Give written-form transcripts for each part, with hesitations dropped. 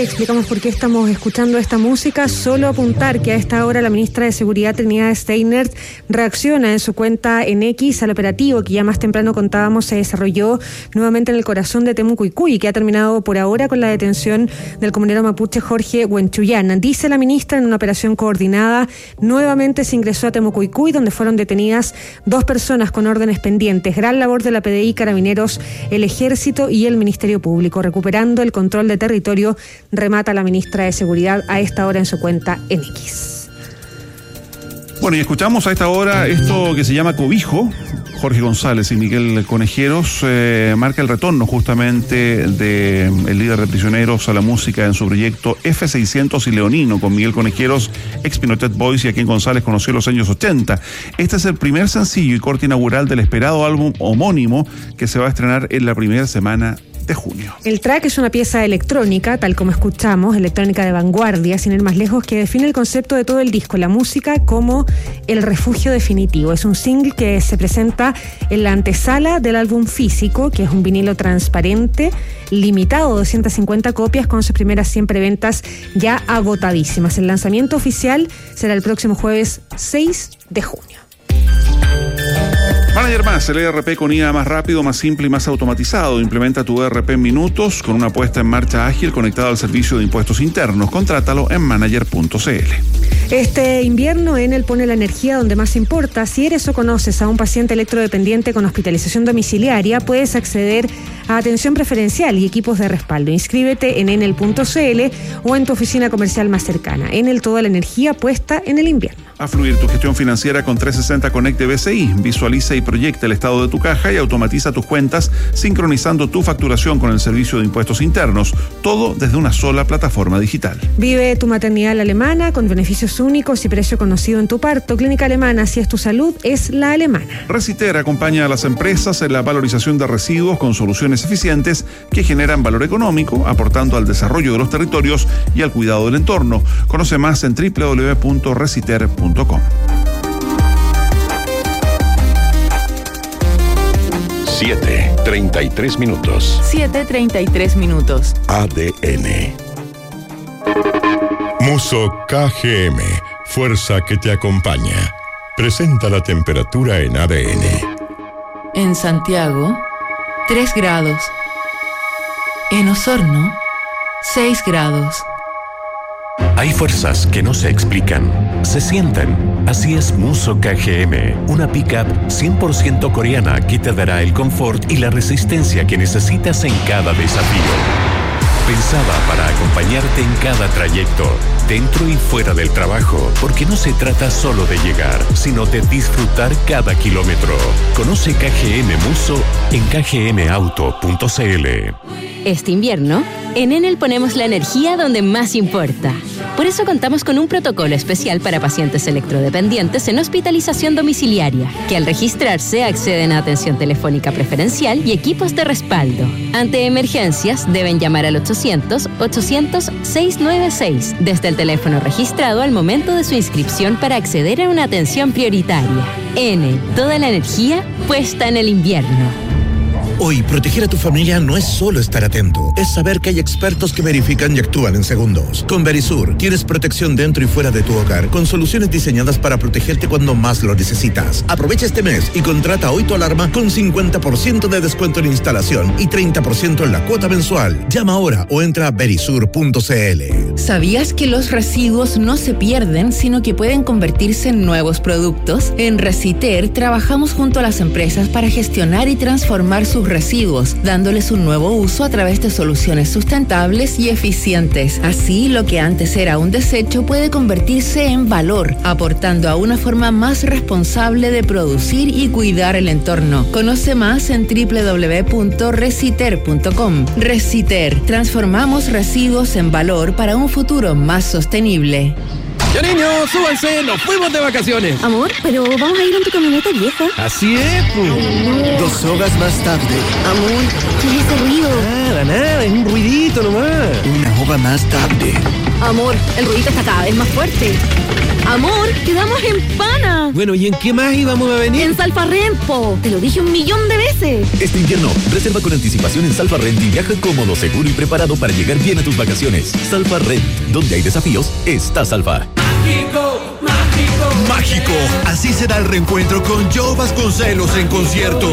Explicamos por qué estamos escuchando esta música. Solo apuntar que a esta hora la ministra de Seguridad, Trinidad Steinert, reacciona en su cuenta en X al operativo que ya más temprano contábamos se desarrolló nuevamente en el corazón de Temucuicui, que ha terminado por ahora con la detención del comunero mapuche Jorge Huenchuyán. Dice la ministra, en una operación coordinada nuevamente se ingresó a Temucuicui, donde fueron detenidas 2 personas con órdenes pendientes. Gran labor de la PDI, Carabineros, el Ejército y el Ministerio Público, recuperando el control de territorio, remata la ministra de Seguridad a esta hora en su cuenta en X. Bueno, y escuchamos a esta hora esto que se llama Cobijo. Jorge González y Miguel Conejeros marca el retorno justamente del líder de Prisioneros a la música en su proyecto F600 y Leonino, con Miguel Conejeros, ex Pinochet Boys, y a quien González conoció en los años 80. Este es el primer sencillo y corte inaugural del esperado álbum homónimo que se va a estrenar en la primera semana de junio. El track es una pieza electrónica, tal como escuchamos, electrónica de vanguardia, sin ir más lejos, que define el concepto de todo el disco, la música como el refugio definitivo. Es un single que se presenta en la antesala del álbum físico, que es un vinilo transparente, limitado, 250 copias, con sus primeras 100 preventas ya agotadísimas. El lanzamiento oficial será el próximo jueves 6 de junio. Manager Más, el ERP con IA más rápido, más simple y más automatizado. Implementa tu ERP en minutos con una puesta en marcha ágil conectada al servicio de impuestos internos. Contrátalo en manager.cl. Este invierno Enel pone la energía donde más importa. Si eres o conoces a un paciente electrodependiente con hospitalización domiciliaria, puedes acceder a atención preferencial y equipos de respaldo. Inscríbete en enel.cl o en tu oficina comercial más cercana. Enel, toda la energía puesta en el invierno. A fluir tu gestión financiera con 360 Connect de BCI. Visualiza y proyecta el estado de tu caja y automatiza tus cuentas, sincronizando tu facturación con el servicio de impuestos internos. Todo desde una sola plataforma digital. Vive tu maternidad alemana con beneficios únicos y precio conocido en tu parto. Clínica Alemana, si es tu salud, es la alemana. Reciter acompaña a las empresas en la valorización de residuos con soluciones eficientes que generan valor económico, aportando al desarrollo de los territorios y al cuidado del entorno. Conoce más en www.reciter.com. 7:33 minutos. 7:33 minutos. ADN. Muso KGM, fuerza que te acompaña. Presenta la temperatura en ADN. En Santiago, 3 grados. En Osorno, 6 grados. Hay fuerzas que no se explican, se sienten. Así es Muso KGM, una pickup 100% coreana que te dará el confort y la resistencia que necesitas en cada desafío. Pensada para acompañarte en cada trayecto, dentro y fuera del trabajo, porque no se trata solo de llegar, sino de disfrutar cada kilómetro. Conoce KGM Muso en kgmauto.cl. Este invierno, en Enel ponemos la energía donde más importa. Por eso contamos con un protocolo especial para pacientes electrodependientes en hospitalización domiciliaria, que al registrarse acceden a atención telefónica preferencial y equipos de respaldo. Ante emergencias, deben llamar al 800-800-696 desde el teléfono registrado al momento de su inscripción para acceder a una atención prioritaria. Enel, toda la energía puesta en el invierno. Hoy, proteger a tu familia no es solo estar atento, es saber que hay expertos que verifican y actúan en segundos. Con Verisur, tienes protección dentro y fuera de tu hogar, con soluciones diseñadas para protegerte cuando más lo necesitas. Aprovecha este mes y contrata hoy tu alarma con 50% de descuento en instalación y 30% en la cuota mensual. Llama ahora o entra a verisur.cl. ¿Sabías que los residuos no se pierden, sino que pueden convertirse en nuevos productos? En Reciter trabajamos junto a las empresas para gestionar y transformar sus residuos, dándoles un nuevo uso a través de soluciones sustentables y eficientes. Así, lo que antes era un desecho puede convertirse en valor, aportando a una forma más responsable de producir y cuidar el entorno. Conoce más en www.reciter.com. Reciter, transformamos residuos en valor para un futuro más sostenible. ¡Ya niños, súbanse! ¡Nos fuimos de vacaciones! Amor, pero vamos a ir en tu camioneta vieja. Así es, pues. 2 horas más tarde. Amor, ¿qué es ese ruido? Nada, es un ruidito nomás. 1 hora más tarde. Amor, el ruidito está cada vez más fuerte. Amor, quedamos en Pana. Bueno, ¿y en qué más íbamos a venir? En Salfarrent, po. Te lo dije 1.000.000 de veces. Este invierno, reserva con anticipación en Salfarrent y viaja cómodo, seguro y preparado para llegar bien a tus vacaciones. Salfarrent, donde hay desafíos, está Salfa. Mágico, mágico. Mágico. Así será el reencuentro con Joe Vasconcelos en concierto.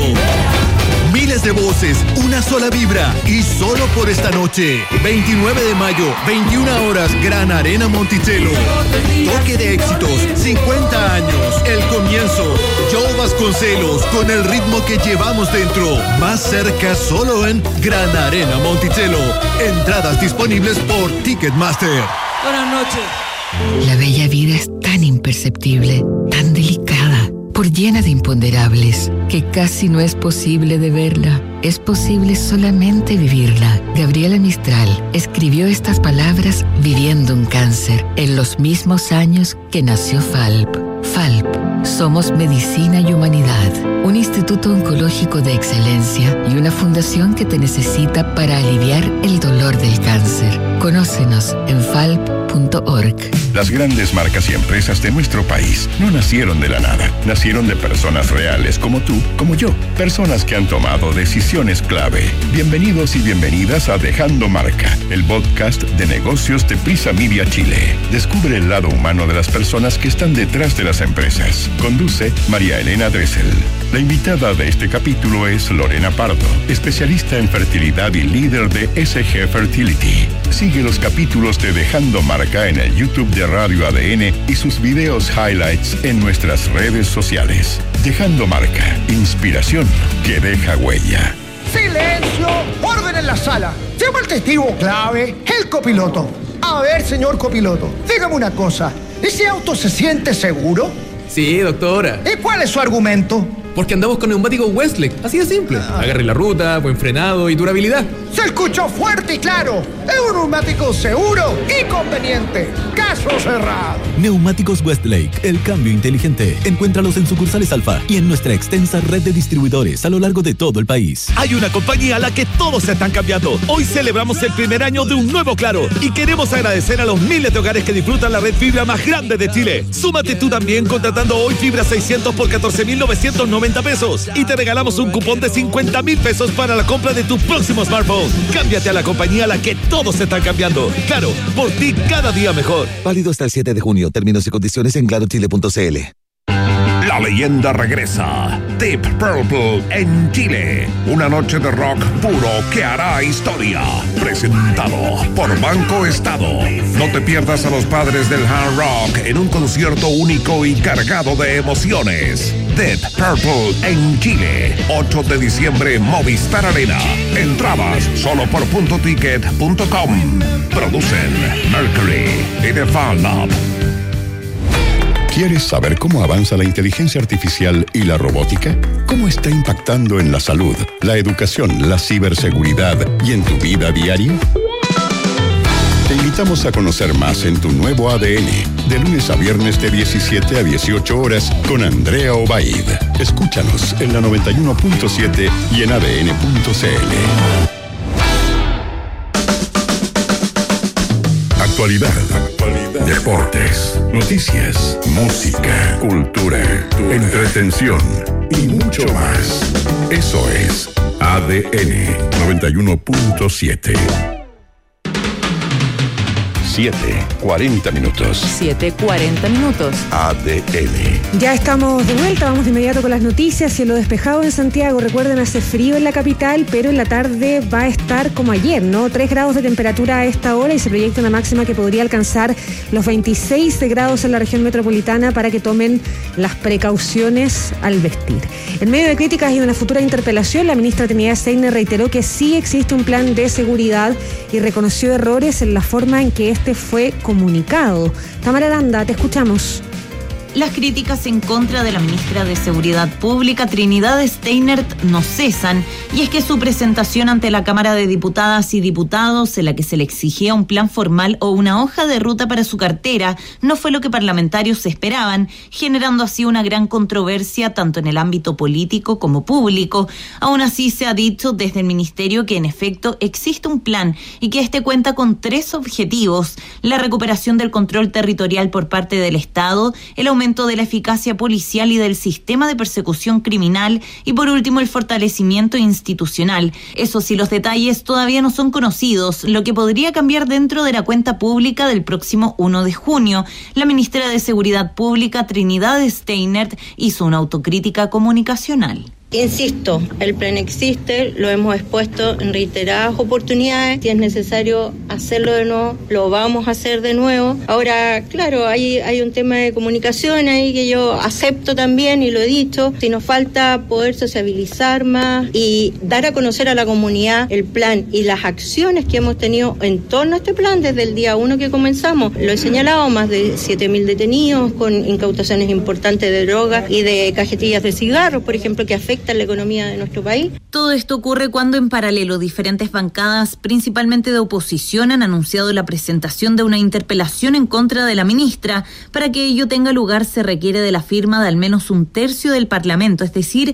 Miles de voces, una sola vibra y solo por esta noche. 29 de mayo, 21 horas, Gran Arena Monticello. Toque de éxitos, 50 años, el comienzo. Joe Vasconcelos con el ritmo que llevamos dentro. Más cerca solo en Gran Arena Monticello. Entradas disponibles por Ticketmaster. Buenas noches. La bella vida es tan imperceptible, tan delicada, por llena de imponderables, que casi no es posible de verla. Es posible solamente vivirla. Gabriela Mistral escribió estas palabras viviendo un cáncer en los mismos años que nació FALP. FALP, somos medicina y humanidad, un instituto oncológico de excelencia y una fundación que te necesita para aliviar el dolor del cáncer. Conócenos en falp.org. Las grandes marcas y empresas de nuestro país no nacieron de la nada, nacieron de personas reales como tú, como yo, personas que han tomado decisiones clave. Bienvenidos y bienvenidas a Dejando Marca, el podcast de negocios de Prisa Media Chile. Descubre el lado humano de las personas que están detrás de las empresas. Conduce María Elena Dressel. La invitada de este capítulo es Lorena Pardo, especialista en fertilidad y líder de SG Fertility. Sigue los capítulos de Dejando Marca en el YouTube de Radio ADN y sus videos highlights en nuestras redes sociales. Dejando Marca, inspiración que deja huella. ¡Silencio! ¡Orden en la sala! Llama al testigo clave, el copiloto. A ver, señor copiloto, dígame una cosa. ¿Ese auto se siente seguro? Sí, doctora. ¿Y cuál es su argumento? Porque andamos con neumáticos Westlake, así de simple. Agarre la ruta, buen frenado y durabilidad. Se escuchó fuerte y claro. Es un neumático seguro y conveniente. Caso cerrado. Neumáticos Westlake, el cambio inteligente. Encuéntralos en sucursales Alfa y en nuestra extensa red de distribuidores a lo largo de todo el país. Hay una compañía a la que todos se están cambiando. Hoy celebramos el primer año de un nuevo Claro y queremos agradecer a los miles de hogares que disfrutan la red fibra más grande de Chile. Súmate tú también contratando hoy fibra 600 por 14.990 pesos y te regalamos un cupón de 50.000 pesos para la compra de tu próximo smartphone. Cámbiate a la compañía a la que todos se están cambiando. Claro, por ti cada día mejor. Válido hasta el 7 de junio. Términos y condiciones en clarochile.cl. La leyenda regresa. Deep Purple en Chile. Una noche de rock puro que hará historia. Presentado por Banco Estado. No te pierdas a los padres del hard rock en un concierto único y cargado de emociones. Deep Purple en Chile. 8 de diciembre, Movistar Arena. Entradas solo por .ticket.com. Producen Mercury y The Fan Lab. ¿Quieres saber cómo avanza la inteligencia artificial y la robótica? ¿Cómo está impactando en la salud, la educación, la ciberseguridad y en tu vida diaria? Te invitamos a conocer más en tu nuevo ADN, de lunes a viernes de 17 a 18 horas con Andrea Obaid. Escúchanos en la 91.7 y en adn.cl. Actualidad, deportes, noticias, música, cultura, entretención y mucho más. Eso es ADN 91.7. 7:40 minutos. 7:40 minutos. ADN. Ya estamos de vuelta, vamos de inmediato con las noticias. Cielo despejado en Santiago, recuerden, hace frío en la capital, pero en la tarde va a estar como ayer, ¿no? 3 grados de temperatura a esta hora y se proyecta una máxima que podría alcanzar los 26 grados en la región metropolitana para que tomen las precauciones al vestir. En medio de críticas y una futura interpelación, la ministra Trinidad Steiner reiteró que sí existe un plan de seguridad y reconoció errores en la forma en que este fue comunicado. Tamara Aranda, te escuchamos. Las críticas en contra de la ministra de Seguridad Pública, Trinidad Steinert, no cesan, y es que su presentación ante la Cámara de Diputadas y Diputados, en la que se le exigía un plan formal o una hoja de ruta para su cartera, no fue lo que parlamentarios esperaban, generando así una gran controversia tanto en el ámbito político como público. Aún así, se ha dicho desde el Ministerio que en efecto existe un plan y que este cuenta con 3 objetivos: la recuperación del control territorial por parte del Estado, el aumento de la eficacia policial y del sistema de persecución criminal y por último el fortalecimiento institucional. Eso sí, los detalles todavía no son conocidos, lo que podría cambiar dentro de la cuenta pública del próximo 1 de junio. La ministra de Seguridad Pública, Trinidad Steinert, hizo una autocrítica comunicacional. Insisto, el plan existe, lo hemos expuesto en reiteradas oportunidades. Si es necesario hacerlo de nuevo, lo vamos a hacer de nuevo. Ahora, claro, hay un tema de comunicación ahí que yo acepto también y lo he dicho. Si nos falta poder sociabilizar más y dar a conocer a la comunidad el plan y las acciones que hemos tenido en torno a este plan desde el día 1 que comenzamos. Lo he señalado, más de 7.000 detenidos con incautaciones importantes de droga y de cajetillas de cigarros, por ejemplo, que afectan la economía de nuestro país. Todo esto ocurre cuando en paralelo diferentes bancadas, principalmente de oposición, han anunciado la presentación de una interpelación en contra de la ministra. Para que ello tenga lugar se requiere de la firma de al menos 1/3 del Parlamento, es decir,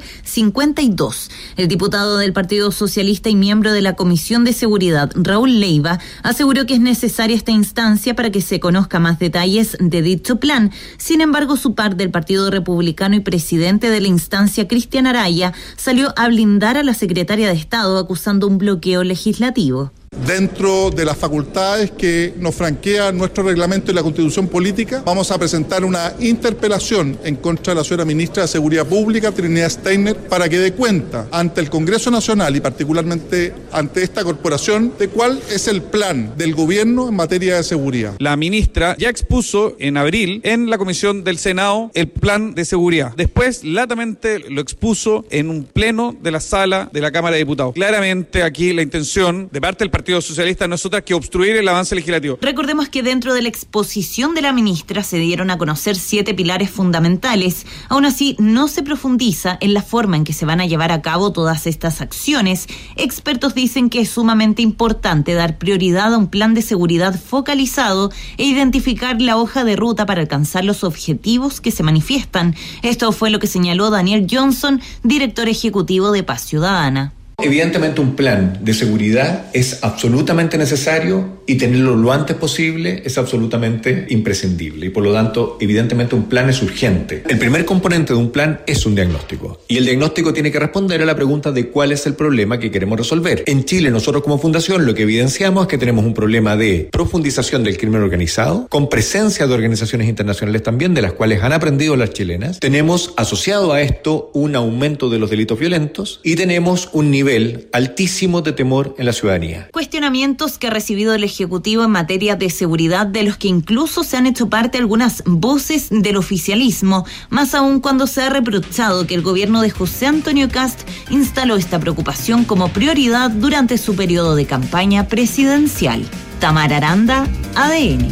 52. El diputado del Partido Socialista y miembro de la Comisión de Seguridad, Raúl Leiva, aseguró que es necesaria esta instancia para que se conozca más detalles de dicho plan. Sin embargo, su par del Partido Republicano y presidente de la instancia, Cristian Araya, salió a blindar a la secretaria de Estado acusando un bloqueo legislativo. Dentro de las facultades que nos franquea nuestro reglamento y la Constitución política, vamos a presentar una interpelación en contra de la señora ministra de Seguridad Pública, Trinidad Steinert, para que dé cuenta ante el Congreso Nacional y particularmente ante esta corporación de cuál es el plan del gobierno en materia de seguridad. La ministra ya expuso en abril en la Comisión del Senado el plan de seguridad. Después, latamente, lo expuso en un pleno de la sala de la Cámara de Diputados. Claramente aquí la intención de parte del Partido Socialista no es otra que obstruir el avance legislativo. Recordemos que dentro de la exposición de la ministra se dieron a conocer 7 pilares fundamentales. Aún así, no se profundiza en la forma en que se van a llevar a cabo todas estas acciones. Expertos dicen que es sumamente importante dar prioridad a un plan de seguridad focalizado e identificar la hoja de ruta para alcanzar los objetivos que se manifiestan. Esto fue lo que señaló Daniel Johnson, director ejecutivo de Paz Ciudadana. Evidentemente un plan de seguridad es absolutamente necesario y tenerlo lo antes posible es absolutamente imprescindible y por lo tanto evidentemente un plan es urgente. El primer componente de un plan es un diagnóstico y el diagnóstico tiene que responder a la pregunta de cuál es el problema que queremos resolver. En Chile nosotros como fundación lo que evidenciamos es que tenemos un problema de profundización del crimen organizado con presencia de organizaciones internacionales también de las cuales han aprendido las chilenas. Tenemos asociado a esto un aumento de los delitos violentos y tenemos un nivel altísimo de temor en la ciudadanía. Cuestionamientos que ha recibido el Ejecutivo en materia de seguridad, de los que incluso se han hecho parte algunas voces del oficialismo, más aún cuando se ha reprochado que el gobierno de José Antonio Kast instaló esta preocupación como prioridad durante su periodo de campaña presidencial. Tamara Aranda, ADN.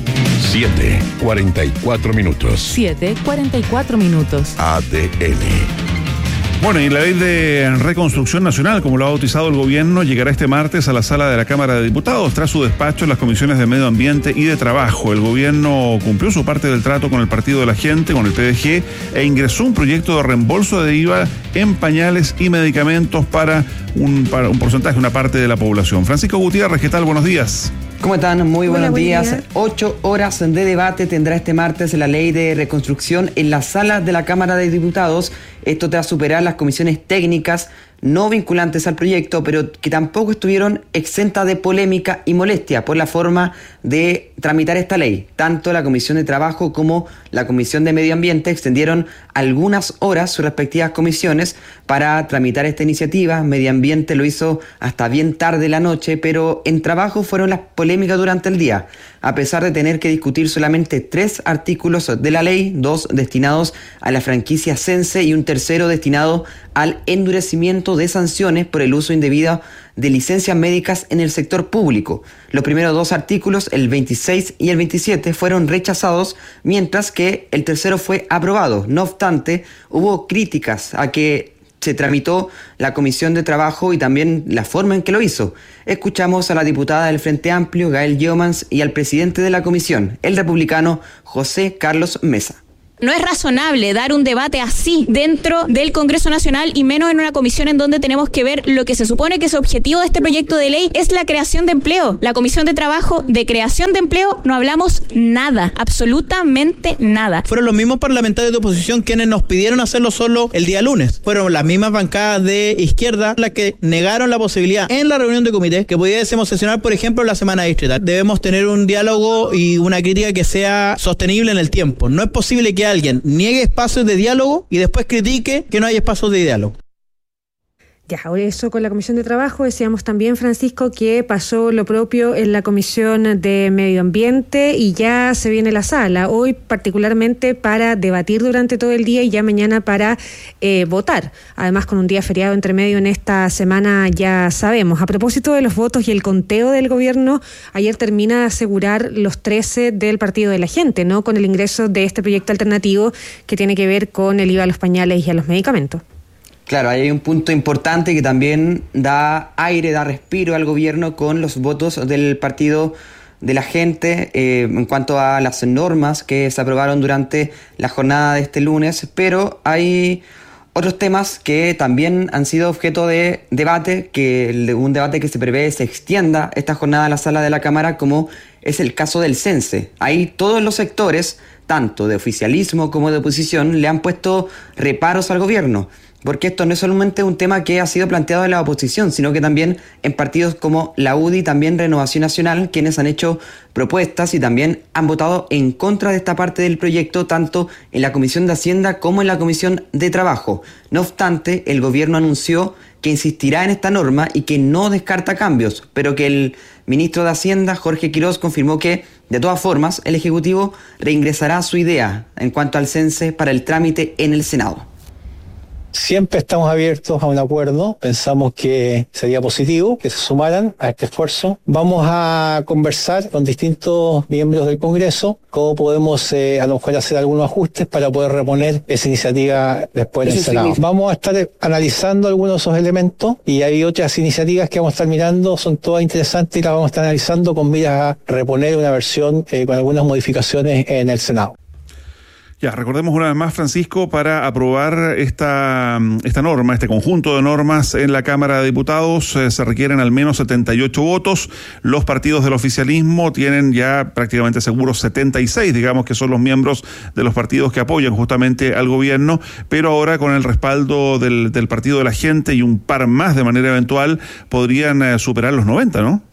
7:44 minutos. 7:44 minutos. ADN. Bueno, y la ley de reconstrucción nacional, como lo ha bautizado el gobierno, llegará este martes a la sala de la Cámara de Diputados tras su despacho en las comisiones de Medio Ambiente y de Trabajo. El gobierno cumplió su parte del trato con el Partido de la Gente, con el PDG, e ingresó un proyecto de reembolso de IVA en pañales y medicamentos para un porcentaje, una parte de la población. Francisco Gutiérrez, ¿qué tal? Buenos días. ¿Cómo están? Muy buenos días. 8 horas de debate tendrá este martes la ley de reconstrucción en la sala de la Cámara de Diputados. Esto tras superar las comisiones técnicas no vinculantes al proyecto, pero que tampoco estuvieron exentas de polémica y molestia por la forma de tramitar esta ley. Tanto la Comisión de Trabajo como la Comisión de Medio Ambiente extendieron algunas horas sus respectivas comisiones para tramitar esta iniciativa. Medio Ambiente lo hizo hasta bien tarde la noche, pero en Trabajo fueron las polémicas durante el día. A pesar de tener que discutir solamente 3 artículos de la ley, 2 destinados a la franquicia Sense y un tercero destinado al endurecimiento de sanciones por el uso indebido de licencias médicas en el sector público. Los primeros 2 artículos, el 26 y el 27, fueron rechazados, mientras que el tercero fue aprobado. No obstante, hubo críticas a que se tramitó la Comisión de Trabajo y también la forma en que lo hizo. Escuchamos a la diputada del Frente Amplio, Gael Yeomans, y al presidente de la comisión, el republicano José Carlos Mesa. No es razonable dar un debate así dentro del Congreso Nacional y menos en una comisión en donde tenemos que ver lo que se supone que es objetivo de este proyecto de ley es la creación de empleo. La Comisión de Trabajo, de creación de empleo, no hablamos nada, absolutamente nada. Fueron los mismos parlamentarios de oposición quienes nos pidieron hacerlo solo el día lunes. Fueron las mismas bancadas de izquierda las que negaron la posibilidad en la reunión de comité que pudiésemos sesionar, por ejemplo, la semana distrital. Debemos tener un diálogo y una crítica que sea sostenible en el tiempo. No es posible que alguien niegue espacios de diálogo y después critique que no hay espacios de diálogo. Ya, eso con la Comisión de Trabajo. Decíamos también, Francisco, que pasó lo propio en la Comisión de Medio Ambiente y ya se viene la sala, hoy particularmente para debatir durante todo el día y ya mañana para votar. Además, con un día feriado entre medio en esta semana, ya sabemos. A propósito de los votos y el conteo del gobierno, ayer termina de asegurar los 13 del Partido de la Gente, ¿no? Con el ingreso de este proyecto alternativo que tiene que ver con el IVA a los pañales y a los medicamentos. Claro, hay un punto importante que también da aire, da respiro al gobierno con los votos del Partido de la Gente en cuanto a las normas que se aprobaron durante la jornada de este lunes, pero hay otros temas que también han sido objeto de debate, un debate que se prevé se extienda esta jornada a la sala de la Cámara, como es el caso del CENSE. Ahí todos los sectores, tanto de oficialismo como de oposición, le han puesto reparos al gobierno. Porque esto no es solamente un tema que ha sido planteado en la oposición, sino que también en partidos como la UDI, también Renovación Nacional, quienes han hecho propuestas y también han votado en contra de esta parte del proyecto, tanto en la Comisión de Hacienda como en la Comisión de Trabajo. No obstante, el gobierno anunció que insistirá en esta norma y que no descarta cambios, pero que el ministro de Hacienda, Jorge Quirós, confirmó que, de todas formas, el Ejecutivo reingresará su idea en cuanto al CENSE para el trámite en el Senado. Siempre estamos abiertos a un acuerdo, pensamos que sería positivo que se sumaran a este esfuerzo. Vamos a conversar con distintos miembros del Congreso cómo podemos a lo mejor hacer algunos ajustes para poder reponer esa iniciativa después en el Senado. Vamos a estar analizando algunos de esos elementos y hay otras iniciativas que vamos a estar mirando, son todas interesantes y las vamos a estar analizando con miras a reponer una versión con algunas modificaciones en el Senado. Ya, recordemos una vez más, Francisco, para aprobar esta norma, este conjunto de normas en la Cámara de Diputados, se requieren al menos 78 votos. Los partidos del oficialismo tienen ya prácticamente seguros 76, digamos que son los miembros de los partidos que apoyan justamente al gobierno, pero ahora con el respaldo del Partido de la Gente y un par más de manera eventual, podrían superar los 90, ¿no?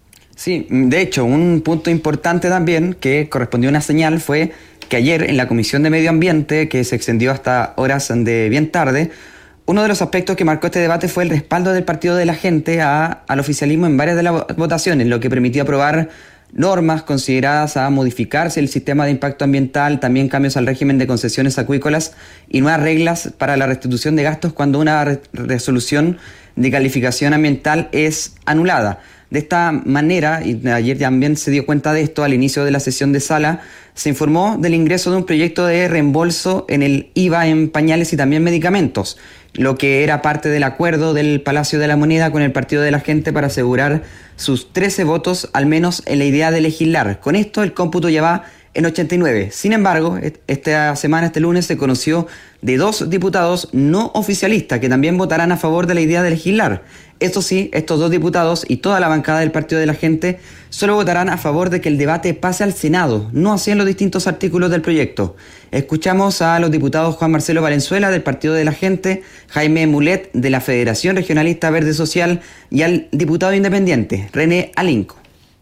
Sí, de hecho, un punto importante también que correspondió a una señal fue que ayer en la Comisión de Medio Ambiente, que se extendió hasta horas de bien tarde, uno de los aspectos que marcó este debate fue el respaldo del Partido de la Gente al oficialismo en varias de las votaciones, lo que permitió aprobar normas consideradas a modificarse el sistema de impacto ambiental, también cambios al régimen de concesiones acuícolas y nuevas reglas para la restitución de gastos cuando una resolución de calificación ambiental es anulada. De esta manera, y ayer también se dio cuenta de esto al inicio de la sesión de sala, se informó del ingreso de un proyecto de reembolso en el IVA en pañales y también medicamentos, lo que era parte del acuerdo del Palacio de la Moneda con el Partido de la Gente para asegurar sus 13 votos, al menos en la idea de legislar. Con esto el cómputo ya va en 89. Sin embargo, esta semana, este lunes, se conoció de 2 diputados no oficialistas que también votarán a favor de la idea de legislar. Eso sí, estos 2 diputados y toda la bancada del Partido de la Gente solo votarán a favor de que el debate pase al Senado, no así en los distintos artículos del proyecto. Escuchamos a los diputados Juan Marcelo Valenzuela del Partido de la Gente, Jaime Mulet de la Federación Regionalista Verde Social y al diputado independiente René Alinco.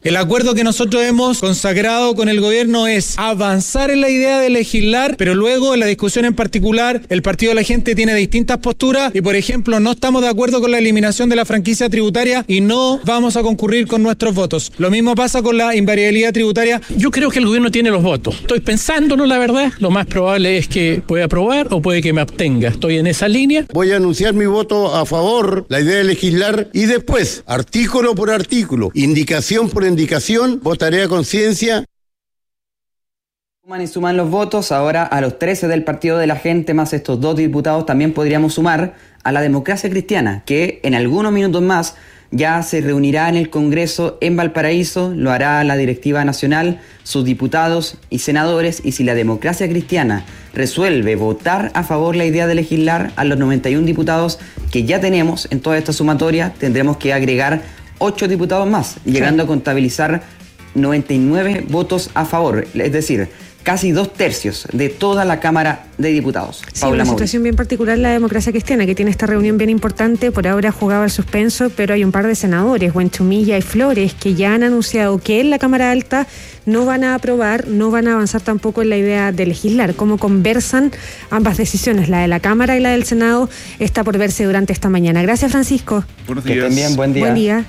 El acuerdo que nosotros hemos consagrado con el gobierno es avanzar en la idea de legislar, pero luego en la discusión en particular, el Partido de la Gente tiene distintas posturas y, por ejemplo, no estamos de acuerdo con la eliminación de la franquicia tributaria y no vamos a concurrir con nuestros votos. Lo mismo pasa con la invariabilidad tributaria. Yo creo que el gobierno tiene los votos. Estoy pensándolo, la verdad. Lo más probable es que pueda aprobar o puede que me abstenga. Estoy en esa línea. Voy a anunciar mi voto a favor, la idea de legislar, y después, artículo por artículo, indicación por indicación, votaré a conciencia. Suman y suman los votos. Ahora a los 13 del Partido de la Gente más estos 2 diputados también podríamos sumar a la Democracia Cristiana, que en algunos minutos más ya se reunirá en el Congreso en Valparaíso. Lo hará la directiva nacional, sus diputados y senadores, y si la Democracia Cristiana resuelve votar a favor la idea de legislar, a los 91 diputados que ya tenemos en toda esta sumatoria tendremos que agregar 8 diputados más, llegando a contabilizar 99 votos a favor, es decir, casi 2/3 de toda la Cámara de Diputados. Sí, una situación bien particular la Democracia Cristiana, que tiene esta reunión bien importante. Por ahora jugaba al suspenso, pero hay un par de senadores, Buenchumilla y Flores, que ya han anunciado que en la Cámara Alta no van a aprobar, no van a avanzar tampoco en la idea de legislar. Cómo conversan ambas decisiones, la de la Cámara y la del Senado, está por verse durante esta mañana. Gracias, Francisco. Buenos días. Que estén bien, buen día. Buen día.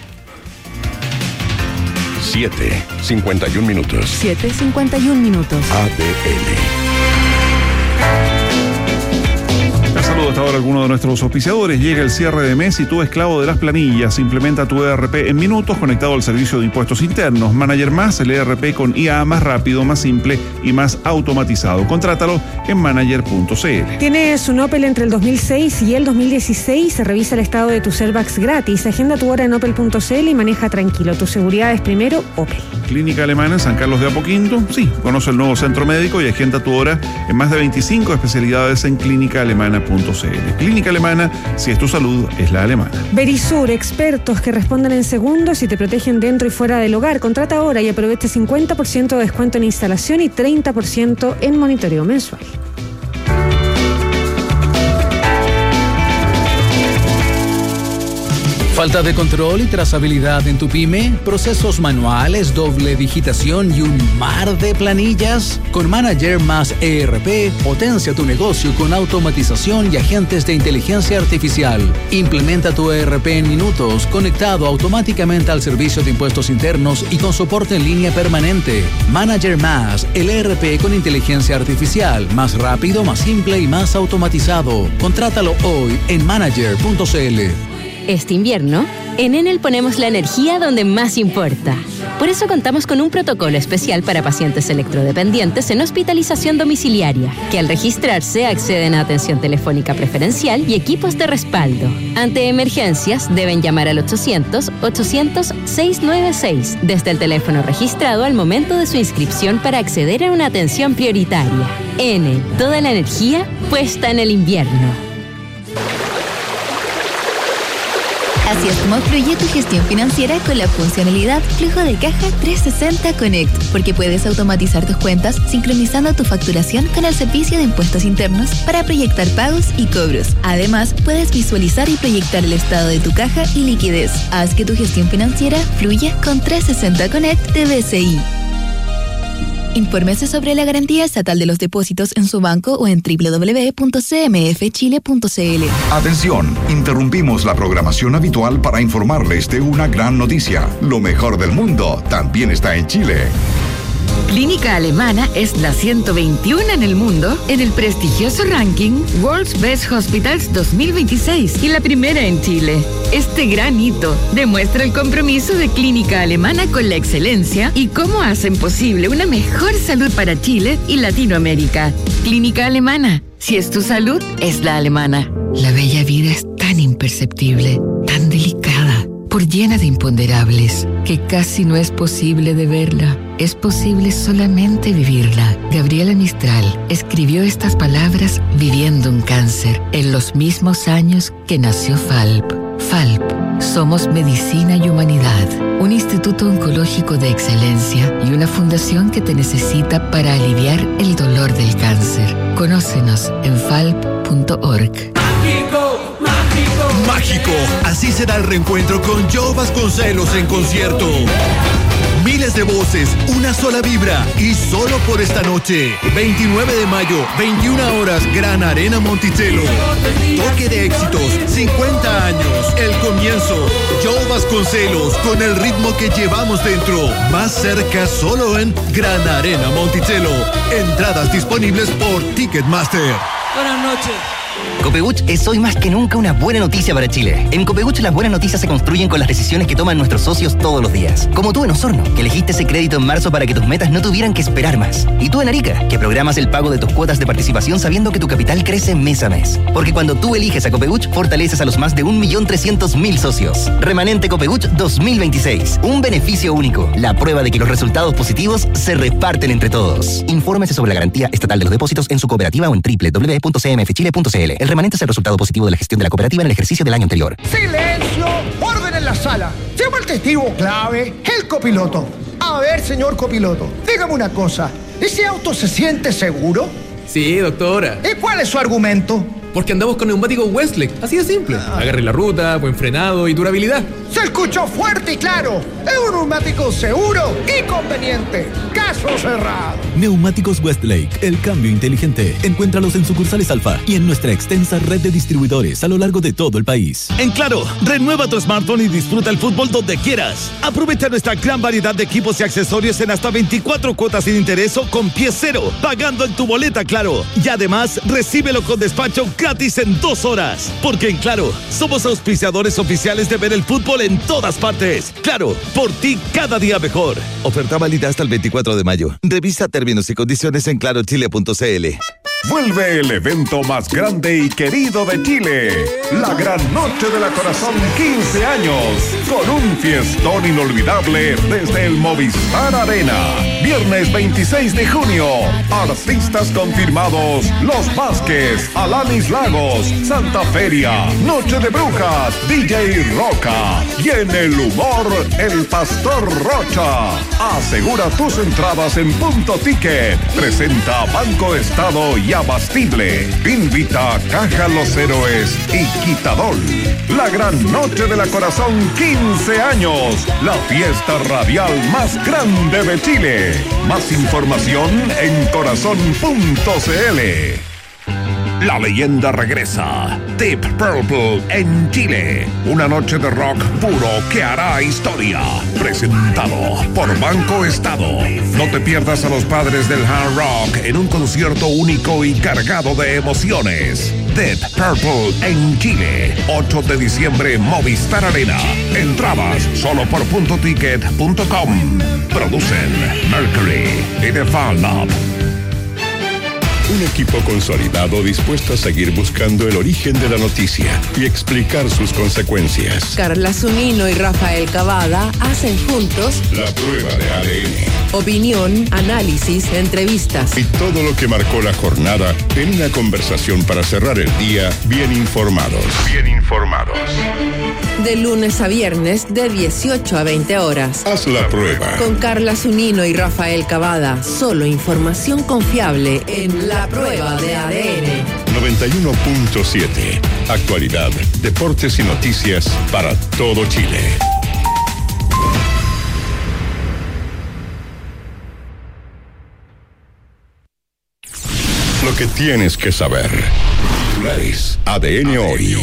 7:51 minutos. 7:51 minutos. ADN. Saludos hasta ahora a algunos de nuestros auspiciadores. Llega el cierre de mes y tú, esclavo de las planillas, implementa tu ERP en minutos conectado al servicio de impuestos internos. Manager Más, el ERP con IA más rápido, más simple y más automatizado. Contrátalo en manager.cl. Tienes un Opel entre el 2006 y el 2016. Se revisa el estado de tus airbags gratis. Agenda tu hora en opel.cl y maneja tranquilo. Tu seguridad es primero, Opel. Clínica Alemana en San Carlos de Apoquinto. Sí, conoce el nuevo centro médico y agenda tu hora en más de 25 especialidades en clínicaalemana.cl. Clínica Alemana, si es tu salud, es la alemana. Verisur, expertos que responden en segundos y te protegen dentro y fuera del hogar. Contrata ahora y aprovecha 50% de descuento en instalación y 30% en monitoreo mensual. Falta de control y trazabilidad en tu pyme, procesos manuales, doble digitación y un mar de planillas. Con Manager Más ERP, potencia tu negocio con automatización y agentes de inteligencia artificial. Implementa tu ERP en minutos, conectado automáticamente al servicio de impuestos internos y con soporte en línea permanente. Manager Más, el ERP con inteligencia artificial, más rápido, más simple y más automatizado. Contrátalo hoy en manager.cl. Este invierno, en Enel ponemos la energía donde más importa. Por eso contamos con un protocolo especial para pacientes electrodependientes en hospitalización domiciliaria, que al registrarse acceden a atención telefónica preferencial y equipos de respaldo. Ante emergencias, deben llamar al 800-800-696 desde el teléfono registrado al momento de su inscripción para acceder a una atención prioritaria. Enel, toda la energía puesta en el invierno. Así es como fluye tu gestión financiera con la funcionalidad Flujo de Caja 360 Connect, porque puedes automatizar tus cuentas sincronizando tu facturación con el servicio de impuestos internos para proyectar pagos y cobros. Además, puedes visualizar y proyectar el estado de tu caja y liquidez. Haz que tu gestión financiera fluya con 360 Connect de BCI. Infórmese sobre la garantía estatal de los depósitos en su banco o en www.cmfchile.cl. Atención, interrumpimos la programación habitual para informarles de una gran noticia. Lo mejor del mundo también está en Chile. Clínica Alemana es la 121 en el mundo en el prestigioso ranking World's Best Hospitals 2026 y la primera en Chile. Este gran hito demuestra el compromiso de Clínica Alemana con la excelencia y cómo hacen posible una mejor salud para Chile y Latinoamérica. Clínica Alemana, si es tu salud, es la alemana. La bella vida es tan imperceptible, tan delicada, por llena de imponderables, que casi no es posible de verla. Es posible solamente vivirla. Gabriela Mistral escribió estas palabras viviendo un cáncer en los mismos años que nació FALP. FALP, somos medicina y humanidad, un instituto oncológico de excelencia y una fundación que te necesita para aliviar el dolor del cáncer. Conócenos en falp.org. Mágico, así será el reencuentro con Joe Vasconcelos en concierto. Miles de voces, una sola vibra y solo por esta noche. 29 de mayo, 21 horas, Gran Arena Monticello. Toque de éxitos, 50 años, el comienzo. Joe Vasconcelos con el ritmo que llevamos dentro. Más cerca solo en Gran Arena Monticello. Entradas disponibles por Ticketmaster. Buenas noches. Copebuch es hoy más que nunca una buena noticia para Chile. En Copebuch las buenas noticias se construyen con las decisiones que toman nuestros socios todos los días. Como tú en Osorno, que elegiste ese crédito en marzo para que tus metas no tuvieran que esperar más. Y tú en Arica, que programas el pago de tus cuotas de participación sabiendo que tu capital crece mes a mes. Porque cuando tú eliges a Copebuch, fortaleces a los más de 1.300.000 socios. Remanente Copebuch 2026. Un beneficio único. La prueba de que los resultados positivos se reparten entre todos. Infórmese sobre la garantía estatal de los depósitos en su cooperativa o en www.cmfchile.cl. El remanente es el resultado positivo de la gestión de la cooperativa en el ejercicio del año anterior. ¡Silencio! ¡Orden en la sala! Llama al testigo clave, el copiloto. A ver, señor copiloto, dígame una cosa. ¿Ese auto se siente seguro? Sí, doctora. ¿Y cuál es su argumento? Porque andamos con neumáticos Westlake, así de simple. Agarre la ruta, buen frenado y durabilidad. Se escuchó fuerte y claro. Es un neumático seguro y conveniente. Caso cerrado. Neumáticos Westlake, el cambio inteligente. Encuéntralos en sucursales Alfa y en nuestra extensa red de distribuidores a lo largo de todo el país. En Claro, renueva tu smartphone y disfruta el fútbol donde quieras. Aprovecha nuestra gran variedad de equipos y accesorios en hasta 24 cuotas sin interés o con pie cero, pagando en tu boleta Claro. Y además, recíbelo con despacho gratis en 2 horas. Porque en Claro, somos auspiciadores oficiales de ver el fútbol en todas partes. Claro, por ti cada día mejor. Oferta válida hasta el 24 de mayo. Revisa términos y condiciones en clarochile.cl. Vuelve el evento más grande y querido de Chile, la Gran Noche de la Corazón 15 años, con un fiestón inolvidable desde el Movistar Arena. Viernes 26 de junio, artistas confirmados, Los Vázquez, Alanis Lagos, Santa Feria, Noche de Brujas, DJ Roca y en el humor, el Pastor Rocha. Asegura tus entradas en Punto Ticket. Presenta Banco Estado y Abastible. Invita a Caja Los Héroes y Quitadol. La Gran Noche de la Corazón 15 años. La fiesta radial más grande de Chile. Más información en corazón.cl. La leyenda regresa. Deep Purple en Chile. Una noche de rock puro que hará historia. Presentado por Banco Estado. No te pierdas a los padres del hard rock en un concierto único y cargado de emociones. Deep Purple en Chile. 8 de diciembre, Movistar Arena. Entradas solo por puntoticket.com. Producen Mercury y The Fan Lab. Un equipo consolidado dispuesto a seguir buscando el origen de la noticia y explicar sus consecuencias. Carla Zunino y Rafael Cavada hacen juntos La Prueba de ADN. Opinión, análisis, entrevistas Y todo lo que marcó la jornada en una conversación para cerrar el día bien informados. Bien informados. de lunes a viernes de 18 a 20 horas. Haz la prueba. Con Carla Zunino y Rafael Cavada. Solo información confiable en La Prueba de ADN. 91.7. Actualidad, deportes y noticias para todo Chile. Lo que tienes que saber. ADN hoy.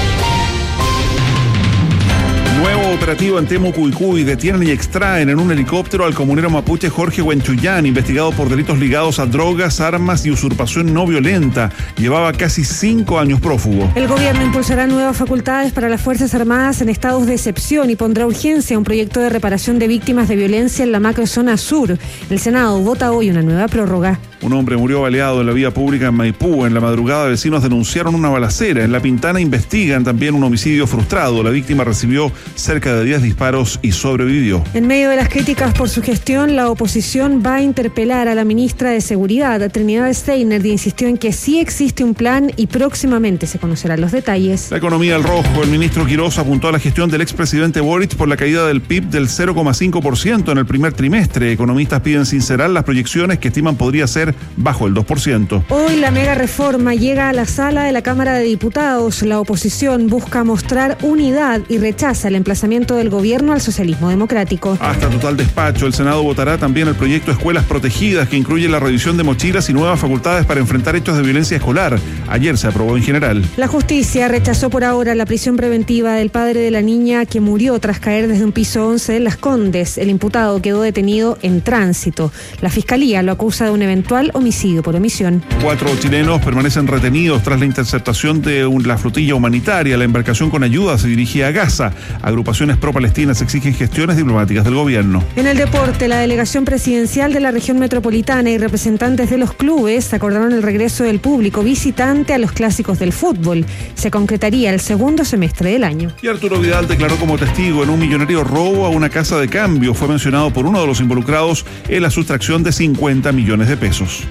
Nuevo operativo en Temucuicui. Detienen y extraen en un helicóptero al comunero mapuche Jorge Huenchuyán, investigado por delitos ligados a drogas, armas y usurpación no violenta. Llevaba casi 5 años prófugo. El gobierno impulsará nuevas facultades para las Fuerzas Armadas en estados de excepción y pondrá urgencia a un proyecto de reparación de víctimas de violencia en la macrozona sur. El Senado vota hoy una nueva prórroga. Un hombre murió baleado en la vía pública en Maipú. En la madrugada, vecinos denunciaron una balacera. En La Pintana investigan también un homicidio frustrado. La víctima recibió cerca de 10 disparos y sobrevivió. En medio de las críticas por su gestión, la oposición va a interpelar a la ministra de Seguridad, Trinidad Steiner, y insistió en que sí existe un plan y próximamente se conocerán los detalles. La economía al rojo. El ministro Quirós apuntó a la gestión del expresidente Boric por la caída del PIB del 0,5% en el primer trimestre. Economistas piden sincerar las proyecciones que estiman podría ser bajo el 2%. Hoy la mega reforma llega a la sala de la Cámara de Diputados. La oposición busca mostrar unidad y rechaza el emplazamiento acercamiento del gobierno al socialismo democrático. Hasta total despacho, el Senado votará también el proyecto Escuelas Protegidas, que incluye la revisión de mochilas y nuevas facultades para enfrentar hechos de violencia escolar. Ayer se aprobó en general. La justicia rechazó por ahora la prisión preventiva del padre de la niña que murió tras caer desde un piso 11 en Las Condes. El imputado quedó detenido en tránsito. La fiscalía lo acusa de un eventual homicidio por omisión. 4 chilenos permanecen retenidos tras la interceptación de la flotilla humanitaria. La embarcación con ayuda se dirigía a Gaza. Agrupaciones pro-palestinas exigen gestiones diplomáticas del gobierno. En el deporte, la delegación presidencial de la región metropolitana y representantes de los clubes acordaron el regreso del público visitante a los clásicos del fútbol. Se concretaría el segundo semestre del año. Y Arturo Vidal declaró como testigo en un millonario robo a una casa de cambio. Fue mencionado por uno de los involucrados en la sustracción de 50 millones de pesos.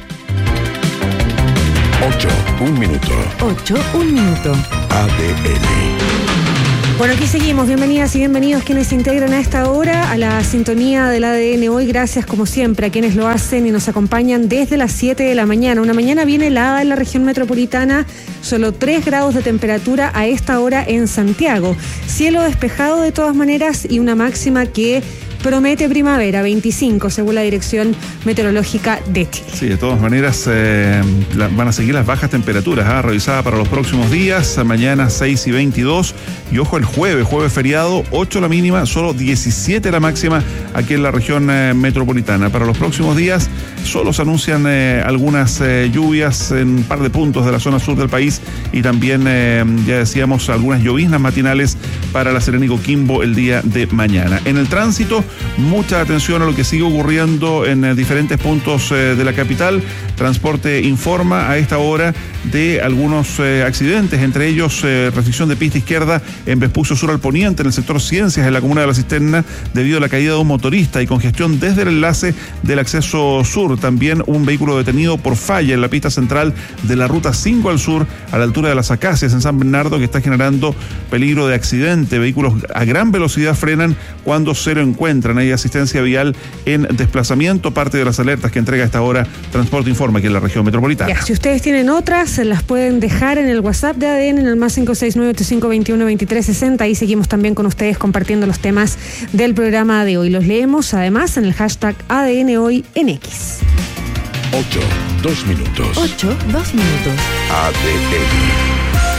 8, 1 minuto. 8, 1 minuto. ADN. Bueno, aquí seguimos. Bienvenidas y bienvenidos quienes se integran a esta hora a la sintonía del ADN hoy. Gracias como siempre a quienes lo hacen y nos acompañan desde las 7 de la mañana. Una mañana bien helada en la región metropolitana, solo 3 grados de temperatura a esta hora en Santiago. Cielo despejado de todas maneras y una máxima que promete primavera, 25 según la Dirección Meteorológica de Chile. Sí, de todas maneras van a seguir las bajas temperaturas, revisada para los próximos días, mañana 6 y 22, y ojo el jueves feriado, 8 la mínima, solo 17 la máxima aquí en la región metropolitana. Para los próximos días solo se anuncian algunas lluvias en un par de puntos de la zona sur del país y también, ya decíamos, algunas lloviznas matinales para La Serena y Coquimbo el día de mañana. En el tránsito, mucha atención a lo que sigue ocurriendo en diferentes puntos de la capital. Transporte informa a esta hora de algunos accidentes, entre ellos restricción de pista izquierda en Vespucio Sur al Poniente, en el sector Ciencias, en la comuna de La Cisterna, debido a la caída de un motorista y congestión desde el enlace del acceso sur. También un vehículo detenido por falla en la pista central de la ruta 5 al sur, a la altura de las Acacias, en San Bernardo, que está generando peligro de accidente. Vehículos a gran velocidad frenan cuando se lo encuentran. Hay asistencia vial en desplazamiento, parte de las alertas que entrega a esta hora Transporte Informa aquí en la región metropolitana. Ya, si ustedes tienen otras, se las pueden dejar en el WhatsApp de ADN en el más 569-8521-2360. Ahí seguimos también con ustedes compartiendo los temas del programa de hoy. Los leemos además en el hashtag ADN Hoy en X. 8, 2 minutos. 8, 2 minutos. ADN.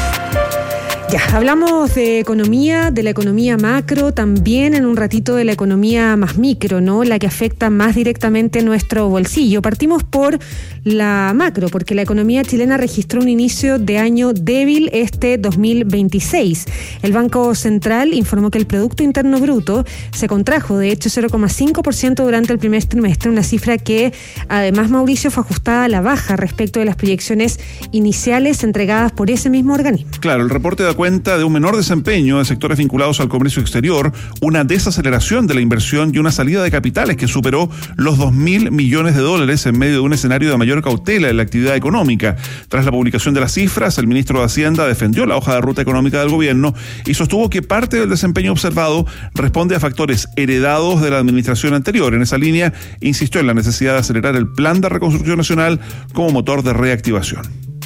Ya, hablamos de economía, de la economía macro, también en un ratito de la economía más micro, ¿no? La que afecta más directamente nuestro bolsillo. Partimos por la macro, porque la economía chilena registró un inicio de año débil este 2026. El Banco Central informó que el Producto Interno Bruto se contrajo, de hecho, 0,5% durante el primer trimestre, una cifra que, además, Mauricio, fue ajustada a la baja respecto de las proyecciones iniciales entregadas por ese mismo organismo. Claro, el reporte da cuenta de un menor desempeño de sectores vinculados al comercio exterior, una desaceleración de la inversión y una salida de capitales que superó los $2.000 millones en medio de un escenario de mayor cautela en la actividad económica. Tras la publicación de las cifras, el ministro de Hacienda defendió la hoja de ruta económica del gobierno y sostuvo que parte del desempeño observado responde a factores heredados de la administración anterior. En esa línea, insistió en la necesidad de acelerar el plan de reconstrucción nacional como motor de reactivación.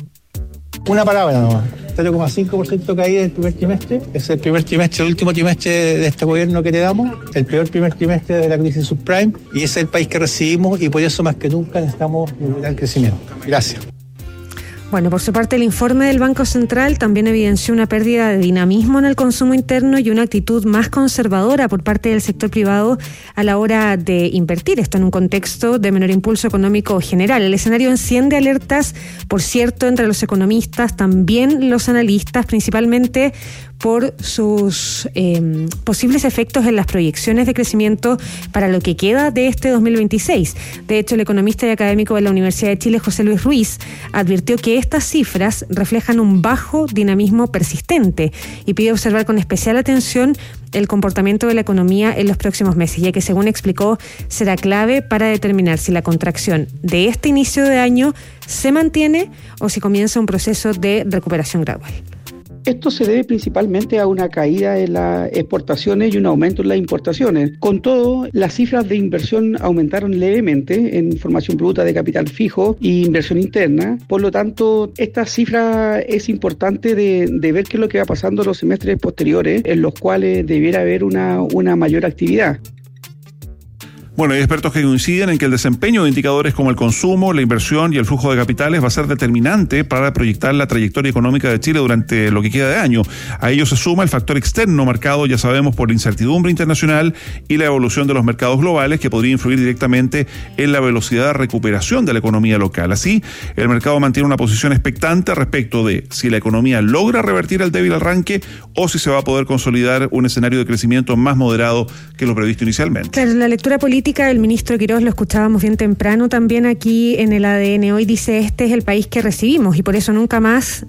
Una palabra nomás. 0,5% caída en el primer trimestre. Es el primer trimestre, el último trimestre de este gobierno que heredamos, el peor primer trimestre de la crisis subprime, y es el país que recibimos y por eso más que nunca necesitamos un gran crecimiento. Gracias. Bueno, por su parte, el informe del Banco Central también evidenció una pérdida de dinamismo en el consumo interno y una actitud más conservadora por parte del sector privado a la hora de invertir. Esto en un contexto de menor impulso económico general. El escenario enciende alertas, por cierto, entre los economistas, también los analistas, principalmente por sus posibles efectos en las proyecciones de crecimiento para lo que queda de este 2026. De hecho, el economista y académico de la Universidad de Chile, José Luis Ruiz, advirtió que estas cifras reflejan un bajo dinamismo persistente y pide observar con especial atención el comportamiento de la economía en los próximos meses, ya que, según explicó, será clave para determinar si la contracción de este inicio de año se mantiene o si comienza un proceso de recuperación gradual. Esto se debe principalmente a una caída en las exportaciones y un aumento en las importaciones. Con todo, las cifras de inversión aumentaron levemente en formación bruta de capital fijo e inversión interna. Por lo tanto, esta cifra es importante de ver qué es lo que va pasando en los semestres posteriores, en los cuales debiera haber una mayor actividad. Bueno, hay expertos que coinciden en que el desempeño de indicadores como el consumo, la inversión y el flujo de capitales va a ser determinante para proyectar la trayectoria económica de Chile durante lo que queda de año. A ello se suma el factor externo marcado, ya sabemos, por la incertidumbre internacional y la evolución de los mercados globales, que podría influir directamente en la velocidad de recuperación de la economía local. Así, el mercado mantiene una posición expectante respecto de si la economía logra revertir el débil arranque o si se va a poder consolidar un escenario de crecimiento más moderado que lo previsto inicialmente. Claro, la lectura política del ministro Quirós lo escuchábamos bien temprano también aquí en el ADN. Hoy dice, este es el país que recibimos y por eso nunca más,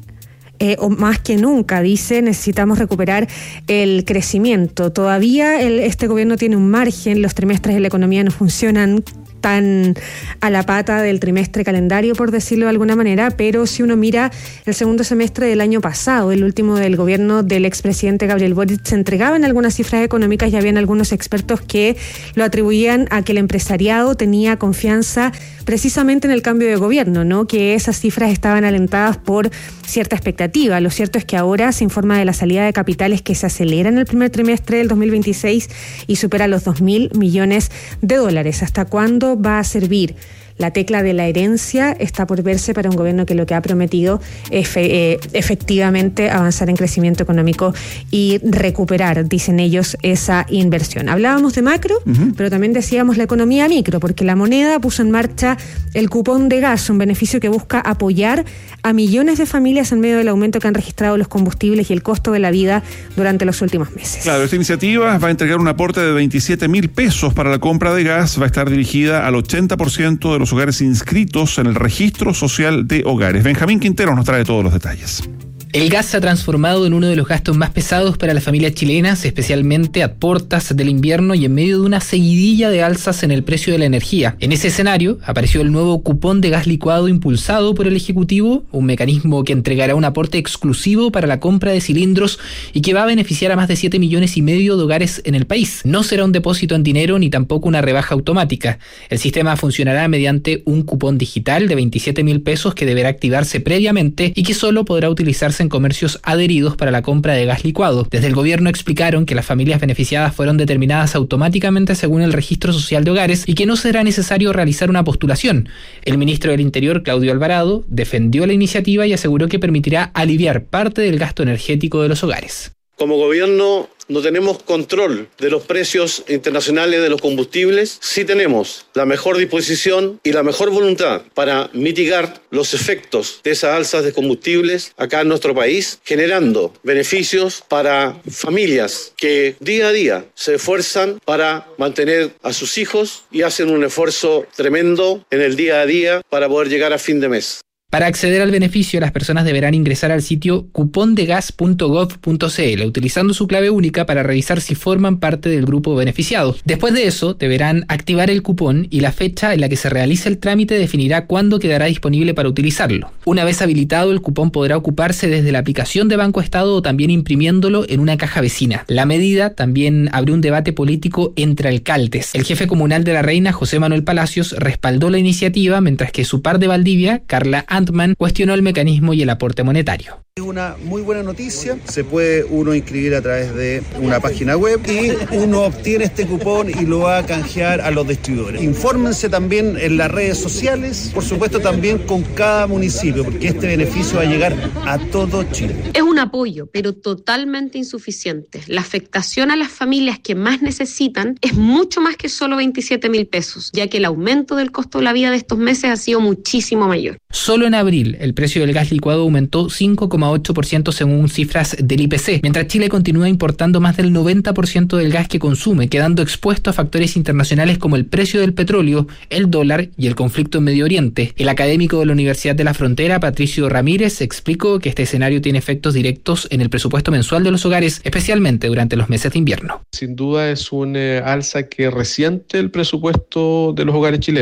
o más que nunca, dice, necesitamos recuperar el crecimiento. Todavía este gobierno tiene un margen, los trimestres de la economía no funcionan tan a la pata del trimestre calendario, por decirlo de alguna manera, pero si uno mira el segundo semestre del año pasado, el último del gobierno del expresidente Gabriel Boric, se entregaban algunas cifras económicas y habían algunos expertos que lo atribuían a que el empresariado tenía confianza precisamente en el cambio de gobierno, ¿no? Que esas cifras estaban alentadas por cierta expectativa. Lo cierto es que ahora se informa de la salida de capitales que se acelera en el primer trimestre del 2026 y supera los $2.000 millones. ¿Hasta cuándo va a servir la tecla de la herencia? Está por verse para un gobierno que lo que ha prometido es efectivamente avanzar en crecimiento económico y recuperar, dicen ellos, esa inversión. Hablábamos de macro, pero también decíamos la economía micro, porque la moneda puso en marcha el cupón de gas, un beneficio que busca apoyar a millones de familias en medio del aumento que han registrado los combustibles y el costo de la vida durante los últimos meses. Claro, esta iniciativa va a entregar un aporte de 27.000 pesos para la compra de gas, va a estar dirigida al 80% de los hogares inscritos en el registro social de hogares. Benjamín Quintero nos trae todos los detalles. El gas se ha transformado en uno de los gastos más pesados para las familias chilenas, especialmente a puertas del invierno y en medio de una seguidilla de alzas en el precio de la energía. En ese escenario apareció el nuevo cupón de gas licuado impulsado por el Ejecutivo, un mecanismo que entregará un aporte exclusivo para la compra de cilindros y que va a beneficiar a más de 7,5 millones de hogares en el país. No será un depósito en dinero ni tampoco una rebaja automática. El sistema funcionará mediante un cupón digital de 27.000 pesos que deberá activarse previamente y que solo podrá utilizarse en comercios adheridos para la compra de gas licuado. Desde el gobierno explicaron que las familias beneficiadas fueron determinadas automáticamente según el registro social de hogares y que no será necesario realizar una postulación. El ministro del Interior, Claudio Alvarado, defendió la iniciativa y aseguró que permitirá aliviar parte del gasto energético de los hogares. Como gobierno no tenemos control de los precios internacionales de los combustibles, sí tenemos la mejor disposición y la mejor voluntad para mitigar los efectos de esas alzas de combustibles acá en nuestro país, generando beneficios para familias que día a día se esfuerzan para mantener a sus hijos y hacen un esfuerzo tremendo en el día a día para poder llegar a fin de mes. Para acceder al beneficio, las personas deberán ingresar al sitio cupondegas.gov.cl utilizando su clave única para revisar si forman parte del grupo beneficiado. Después de eso, deberán activar el cupón y la fecha en la que se realice el trámite definirá cuándo quedará disponible para utilizarlo. Una vez habilitado, el cupón podrá ocuparse desde la aplicación de Banco Estado o también imprimiéndolo en una caja vecina. La medida también abrió un debate político entre alcaldes. El jefe comunal de La Reina, José Manuel Palacios, respaldó la iniciativa, mientras que su par de Valdivia, Carla Antman, cuestionó el mecanismo y el aporte monetario. Es una muy buena noticia, se puede uno inscribir a través de una página web y uno obtiene este cupón y lo va a canjear a los distribuidores. Infórmense también en las redes sociales, por supuesto también con cada municipio, porque este beneficio va a llegar a todo Chile. Es un apoyo, pero totalmente insuficiente. La afectación a las familias que más necesitan es mucho más que solo 27.000 pesos, ya que el aumento del costo de la vida de estos meses ha sido muchísimo mayor. Solo en abril, el precio del gas licuado aumentó 5,8% según cifras del IPC, mientras Chile continúa importando más del 90% del gas que consume, quedando expuesto a factores internacionales como el precio del petróleo, el dólar y el conflicto en Medio Oriente. El académico de la Universidad de la Frontera, Patricio Ramírez, explicó que este escenario tiene efectos directos en el presupuesto mensual de los hogares, especialmente durante los meses de invierno. Sin duda es un alza que resiente el presupuesto de los hogares chilenos,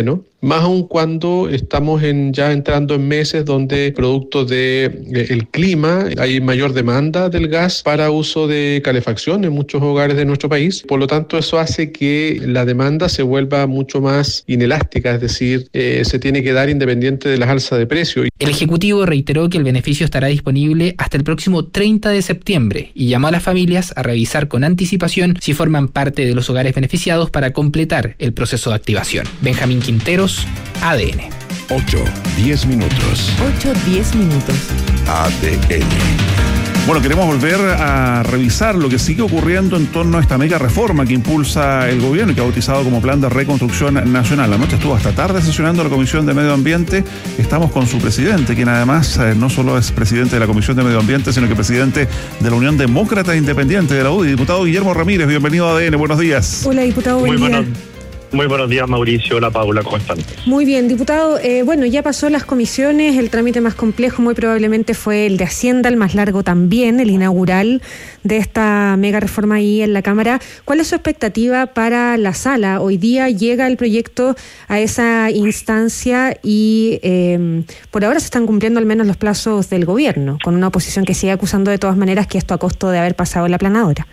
más aún cuando estamos ya entrando en meses donde producto del clima hay mayor demanda del gas para uso de calefacción en muchos hogares de nuestro país. Por lo tanto, eso hace que la demanda se vuelva mucho más inelástica, es decir, se tiene que dar independiente de las alzas de precio. El Ejecutivo reiteró que el beneficio estará disponible hasta el próximo 30 de septiembre y llamó a las familias a revisar con anticipación si forman parte de los hogares beneficiados para completar el proceso de activación. Benjamín Quinteros, ADN. 8-10 minutos. 8-10 minutos. ADN. Bueno, queremos volver a revisar lo que sigue ocurriendo en torno a esta mega reforma que impulsa el gobierno y que ha bautizado como Plan de Reconstrucción Nacional. La noche estuvo hasta tarde sesionando la Comisión de Medio Ambiente. Estamos con su presidente, quien además no solo es presidente de la Comisión de Medio Ambiente, sino que presidente de la Unión Demócrata Independiente de la UDI, diputado Guillermo Ramírez. Bienvenido a ADN, buenos días. Hola, diputado, buen día. Muy buenos días, Mauricio. Hola, Paula, ¿cómo están? Muy bien, diputado. Bueno, ya pasó las comisiones, el trámite más complejo muy probablemente fue el de Hacienda, el más largo también, el inaugural de esta mega reforma ahí en la Cámara. ¿Cuál es su expectativa para la sala? Hoy día llega el proyecto a esa instancia y por ahora se están cumpliendo al menos los plazos del gobierno, con una oposición que sigue acusando de todas maneras que esto a costo de haber pasado la planadora.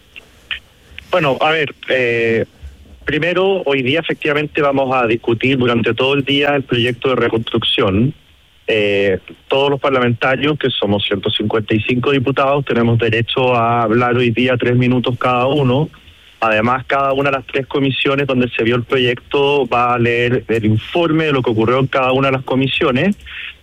Bueno, a ver, primero, hoy día efectivamente vamos a discutir durante todo el día el proyecto de reconstrucción. Todos los parlamentarios, que somos 155 diputados, tenemos derecho a hablar hoy día 3 minutos cada uno. Además, cada una de las 3 comisiones donde se vio el proyecto va a leer el informe de lo que ocurrió en cada una de las comisiones.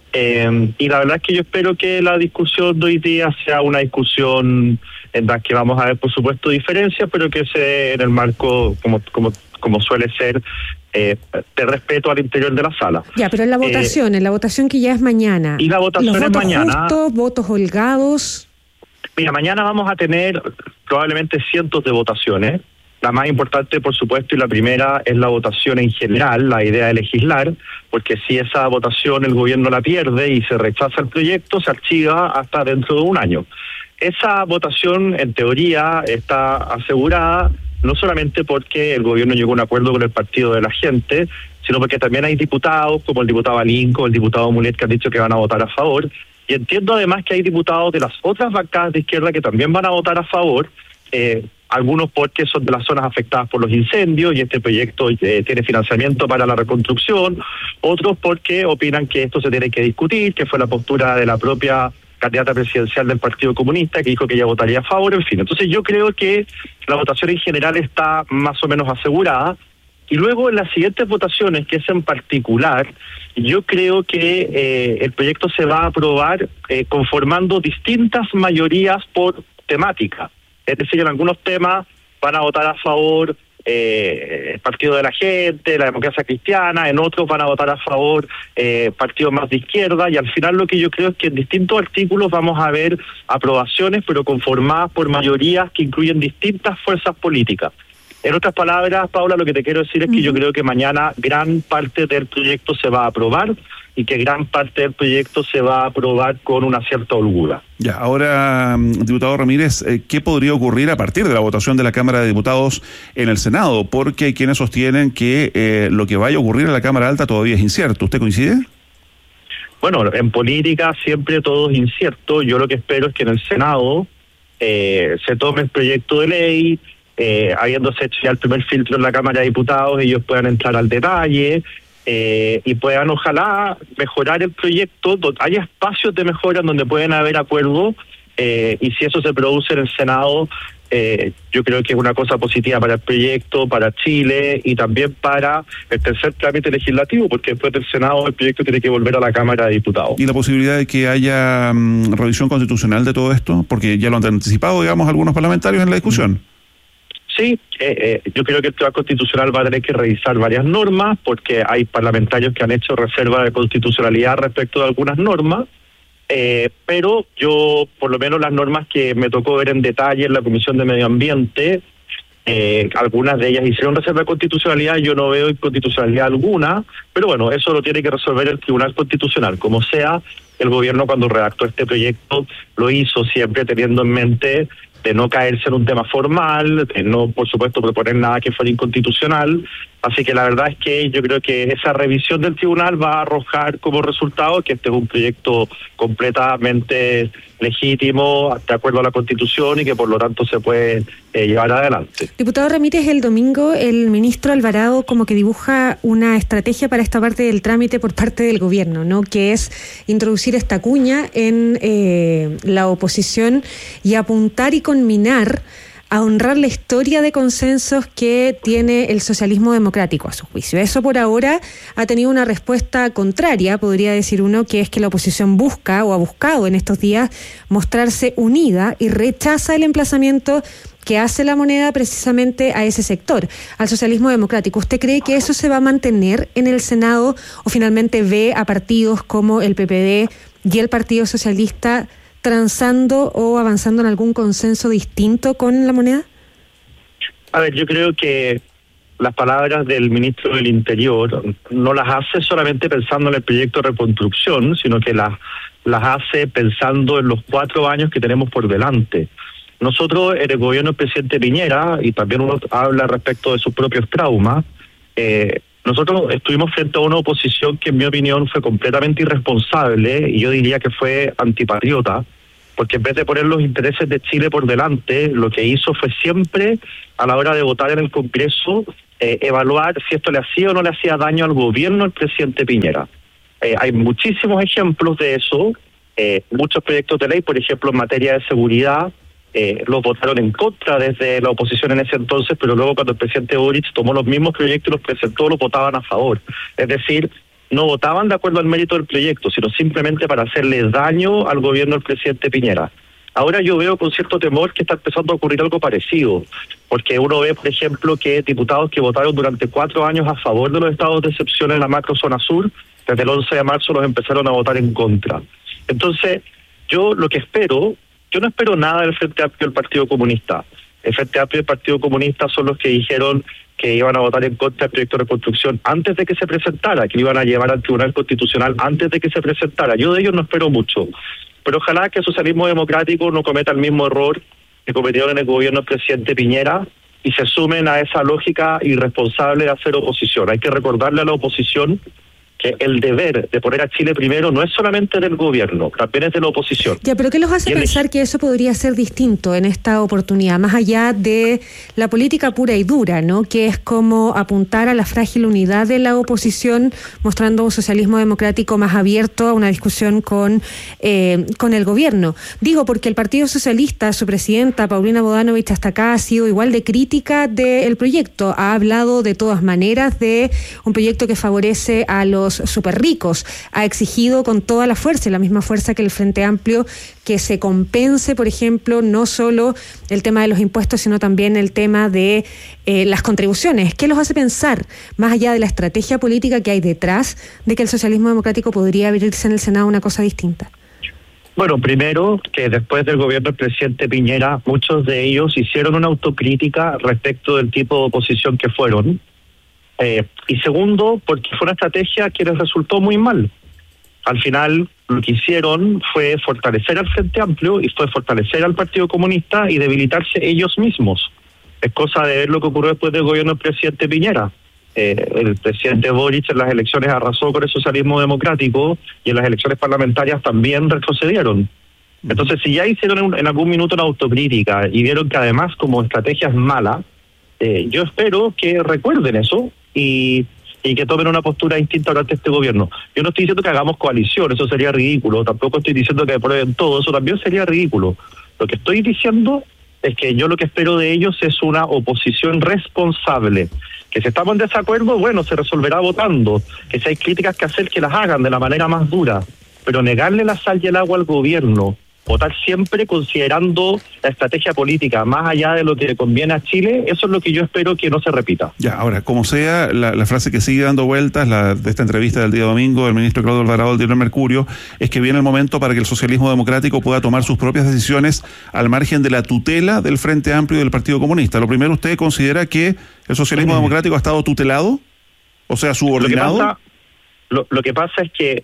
Y la verdad es que yo espero que la discusión de hoy día sea una discusión en la que vamos a ver, por supuesto, diferencias, pero que se dé en el marco, como suele ser, de respeto al interior de la sala. Ya, pero en la votación que ya es mañana. Y la votación es mañana. ¿Votos justos, votos holgados? Mira, mañana vamos a tener probablemente cientos de votaciones. La más importante, por supuesto, y la primera es la votación en general, la idea de legislar, porque si esa votación el gobierno la pierde y se rechaza el proyecto, se archiva hasta dentro de un año. Esa votación, en teoría, está asegurada no solamente porque el gobierno llegó a un acuerdo con el Partido de la Gente, sino porque también hay diputados, como el diputado Alinco, el diputado Mulet, que han dicho que van a votar a favor. Y entiendo además que hay diputados de las otras bancadas de izquierda que también van a votar a favor, algunos porque son de las zonas afectadas por los incendios y este proyecto tiene financiamiento para la reconstrucción, otros porque opinan que esto se tiene que discutir, que fue la postura de la propia candidata presidencial del Partido Comunista, que dijo que ella votaría a favor, en fin. Entonces yo creo que la votación en general está más o menos asegurada, y luego en las siguientes votaciones, que es en particular, yo creo que el proyecto se va a aprobar conformando distintas mayorías por temática. Es decir, en algunos temas van a votar a favor el Partido de la Gente, la Democracia Cristiana, en otros van a votar a favor partidos más de izquierda, y al final lo que yo creo es que en distintos artículos vamos a ver aprobaciones, pero conformadas por mayorías que incluyen distintas fuerzas políticas. En otras palabras, Paula, lo que te quiero decir es que yo creo que mañana gran parte del proyecto se va a aprobar y que gran parte del proyecto se va a aprobar con una cierta holgura. Ya, ahora, diputado Ramírez, ¿qué podría ocurrir a partir de la votación de la Cámara de Diputados en el Senado? Porque hay quienes sostienen que lo que vaya a ocurrir en la Cámara Alta todavía es incierto. ¿Usted coincide? Bueno, en política siempre todo es incierto. Yo lo que espero es que en el Senado se tome el proyecto de ley, habiéndose hecho ya el primer filtro en la Cámara de Diputados, ellos puedan entrar al detalle y puedan ojalá mejorar el proyecto. Hay espacios de mejora en donde pueden haber acuerdos, y si eso se produce en el Senado, yo creo que es una cosa positiva para el proyecto, para Chile y también para el tercer trámite legislativo, porque después del Senado el proyecto tiene que volver a la Cámara de Diputados. ¿Y la posibilidad de que haya revisión constitucional de todo esto? Porque ya lo han anticipado, digamos, algunos parlamentarios en la discusión. Sí, yo creo que el Tribunal Constitucional va a tener que revisar varias normas, porque hay parlamentarios que han hecho reserva de constitucionalidad respecto de algunas normas, pero yo, por lo menos las normas que me tocó ver en detalle en la Comisión de Medio Ambiente, algunas de ellas hicieron reserva de constitucionalidad, yo no veo inconstitucionalidad alguna, pero bueno, eso lo tiene que resolver el Tribunal Constitucional. Como sea, el gobierno cuando redactó este proyecto lo hizo siempre teniendo en mente de no caerse en un tema formal, de no, por supuesto, proponer nada que fuera inconstitucional, Así que la verdad es que yo creo que esa revisión del tribunal va a arrojar como resultado que este es un proyecto completamente legítimo, de acuerdo a la Constitución, y que por lo tanto se puede llevar adelante. Diputado Ramírez, el domingo el ministro Alvarado como que dibuja una estrategia para esta parte del trámite por parte del gobierno, ¿no? Que es introducir esta cuña en la oposición y apuntar y conminar a honrar la historia de consensos que tiene el socialismo democrático, a su juicio. Eso por ahora ha tenido una respuesta contraria, podría decir uno, que es que la oposición busca o ha buscado en estos días mostrarse unida y rechaza el emplazamiento que hace la Moneda precisamente a ese sector, al socialismo democrático. ¿Usted cree que eso se va a mantener en el Senado o finalmente ve a partidos como el PPD y el Partido Socialista transando o avanzando en algún consenso distinto con la Moneda? A ver, yo creo que las palabras del ministro del Interior no las hace solamente pensando en el proyecto de reconstrucción, sino que las hace pensando en los 4 años que tenemos por delante. Nosotros, en el gobierno del presidente Piñera, y también uno habla respecto de sus propios traumas, nosotros estuvimos frente a una oposición que en mi opinión fue completamente irresponsable, y yo diría que fue antipatriota, porque en vez de poner los intereses de Chile por delante, lo que hizo fue siempre, a la hora de votar en el Congreso, evaluar si esto le hacía o no le hacía daño al gobierno del presidente Piñera. Hay muchísimos ejemplos de eso, muchos proyectos de ley, por ejemplo, en materia de seguridad, los votaron en contra desde la oposición en ese entonces, pero luego cuando el presidente Boric tomó los mismos proyectos y los presentó, los votaban a favor. Es decir, no votaban de acuerdo al mérito del proyecto, sino simplemente para hacerle daño al gobierno del presidente Piñera. Ahora yo veo con cierto temor que está empezando a ocurrir algo parecido, porque uno ve, por ejemplo, que diputados que votaron durante 4 años a favor de los estados de excepción en la macrozona sur, desde el 11 de marzo los empezaron a votar en contra. Entonces, yo lo que espero... Yo no espero nada del Frente Amplio y del Partido Comunista. El Frente Amplio y el Partido Comunista son los que dijeron que iban a votar en contra del proyecto de reconstrucción antes de que se presentara, que lo iban a llevar al Tribunal Constitucional antes de que se presentara. Yo de ellos no espero mucho. Pero ojalá que el socialismo democrático no cometa el mismo error que cometieron en el gobierno del presidente Piñera y se sumen a esa lógica irresponsable de hacer oposición. Hay que recordarle a la oposición que el deber de poner a Chile primero no es solamente del gobierno, también es de la oposición. Ya, pero ¿qué los hace pensar que eso podría ser distinto en esta oportunidad, más allá de la política pura y dura, ¿no? Que es como apuntar a la frágil unidad de la oposición, mostrando un socialismo democrático más abierto a una discusión con el gobierno? Digo, porque el Partido Socialista, su presidenta, Paulina Bodanovich, hasta acá ha sido igual de crítica del proyecto. Ha hablado de todas maneras de un proyecto que favorece a los super ricos, ha exigido con toda la fuerza y la misma fuerza que el Frente Amplio que se compense, por ejemplo, no solo el tema de los impuestos, sino también el tema de las contribuciones. ¿Qué los hace pensar, más allá de la estrategia política que hay detrás, de que el socialismo democrático podría abrirse en el Senado una cosa distinta? Bueno, primero, que después del gobierno del presidente Piñera, muchos de ellos hicieron una autocrítica respecto del tipo de oposición que fueron. Y segundo, porque fue una estrategia que les resultó muy mal. Al final, lo que hicieron fue fortalecer al Frente Amplio y fue fortalecer al Partido Comunista y debilitarse ellos mismos. Es cosa de ver lo que ocurrió después del gobierno del presidente Piñera. El presidente Boric en las elecciones arrasó con el socialismo democrático y en las elecciones parlamentarias también retrocedieron. Entonces, si ya hicieron en algún minuto una autocrítica y vieron que además como estrategia es mala, yo espero que recuerden eso y que tomen una postura distinta durante este gobierno. Yo no estoy diciendo que hagamos coalición, eso sería ridículo, tampoco estoy diciendo que aprueben todo, eso también sería ridículo. Lo que estoy diciendo es que yo lo que espero de ellos es una oposición responsable, que si estamos en desacuerdo, bueno, se resolverá votando, que si hay críticas que hacer, que las hagan de la manera más dura, pero negarle la sal y el agua al gobierno, votar siempre considerando la estrategia política más allá de lo que le conviene a Chile, eso es lo que yo espero que no se repita. Ya, ahora, como sea, la frase que sigue dando vueltas, de esta entrevista del día domingo del ministro Claudio Alvarado del diario Mercurio, es que viene el momento para que el socialismo democrático pueda tomar sus propias decisiones al margen de la tutela del Frente Amplio y del Partido Comunista. Lo primero, ¿usted considera que el socialismo democrático ha estado tutelado? O sea, subordinado. Lo que pasa es que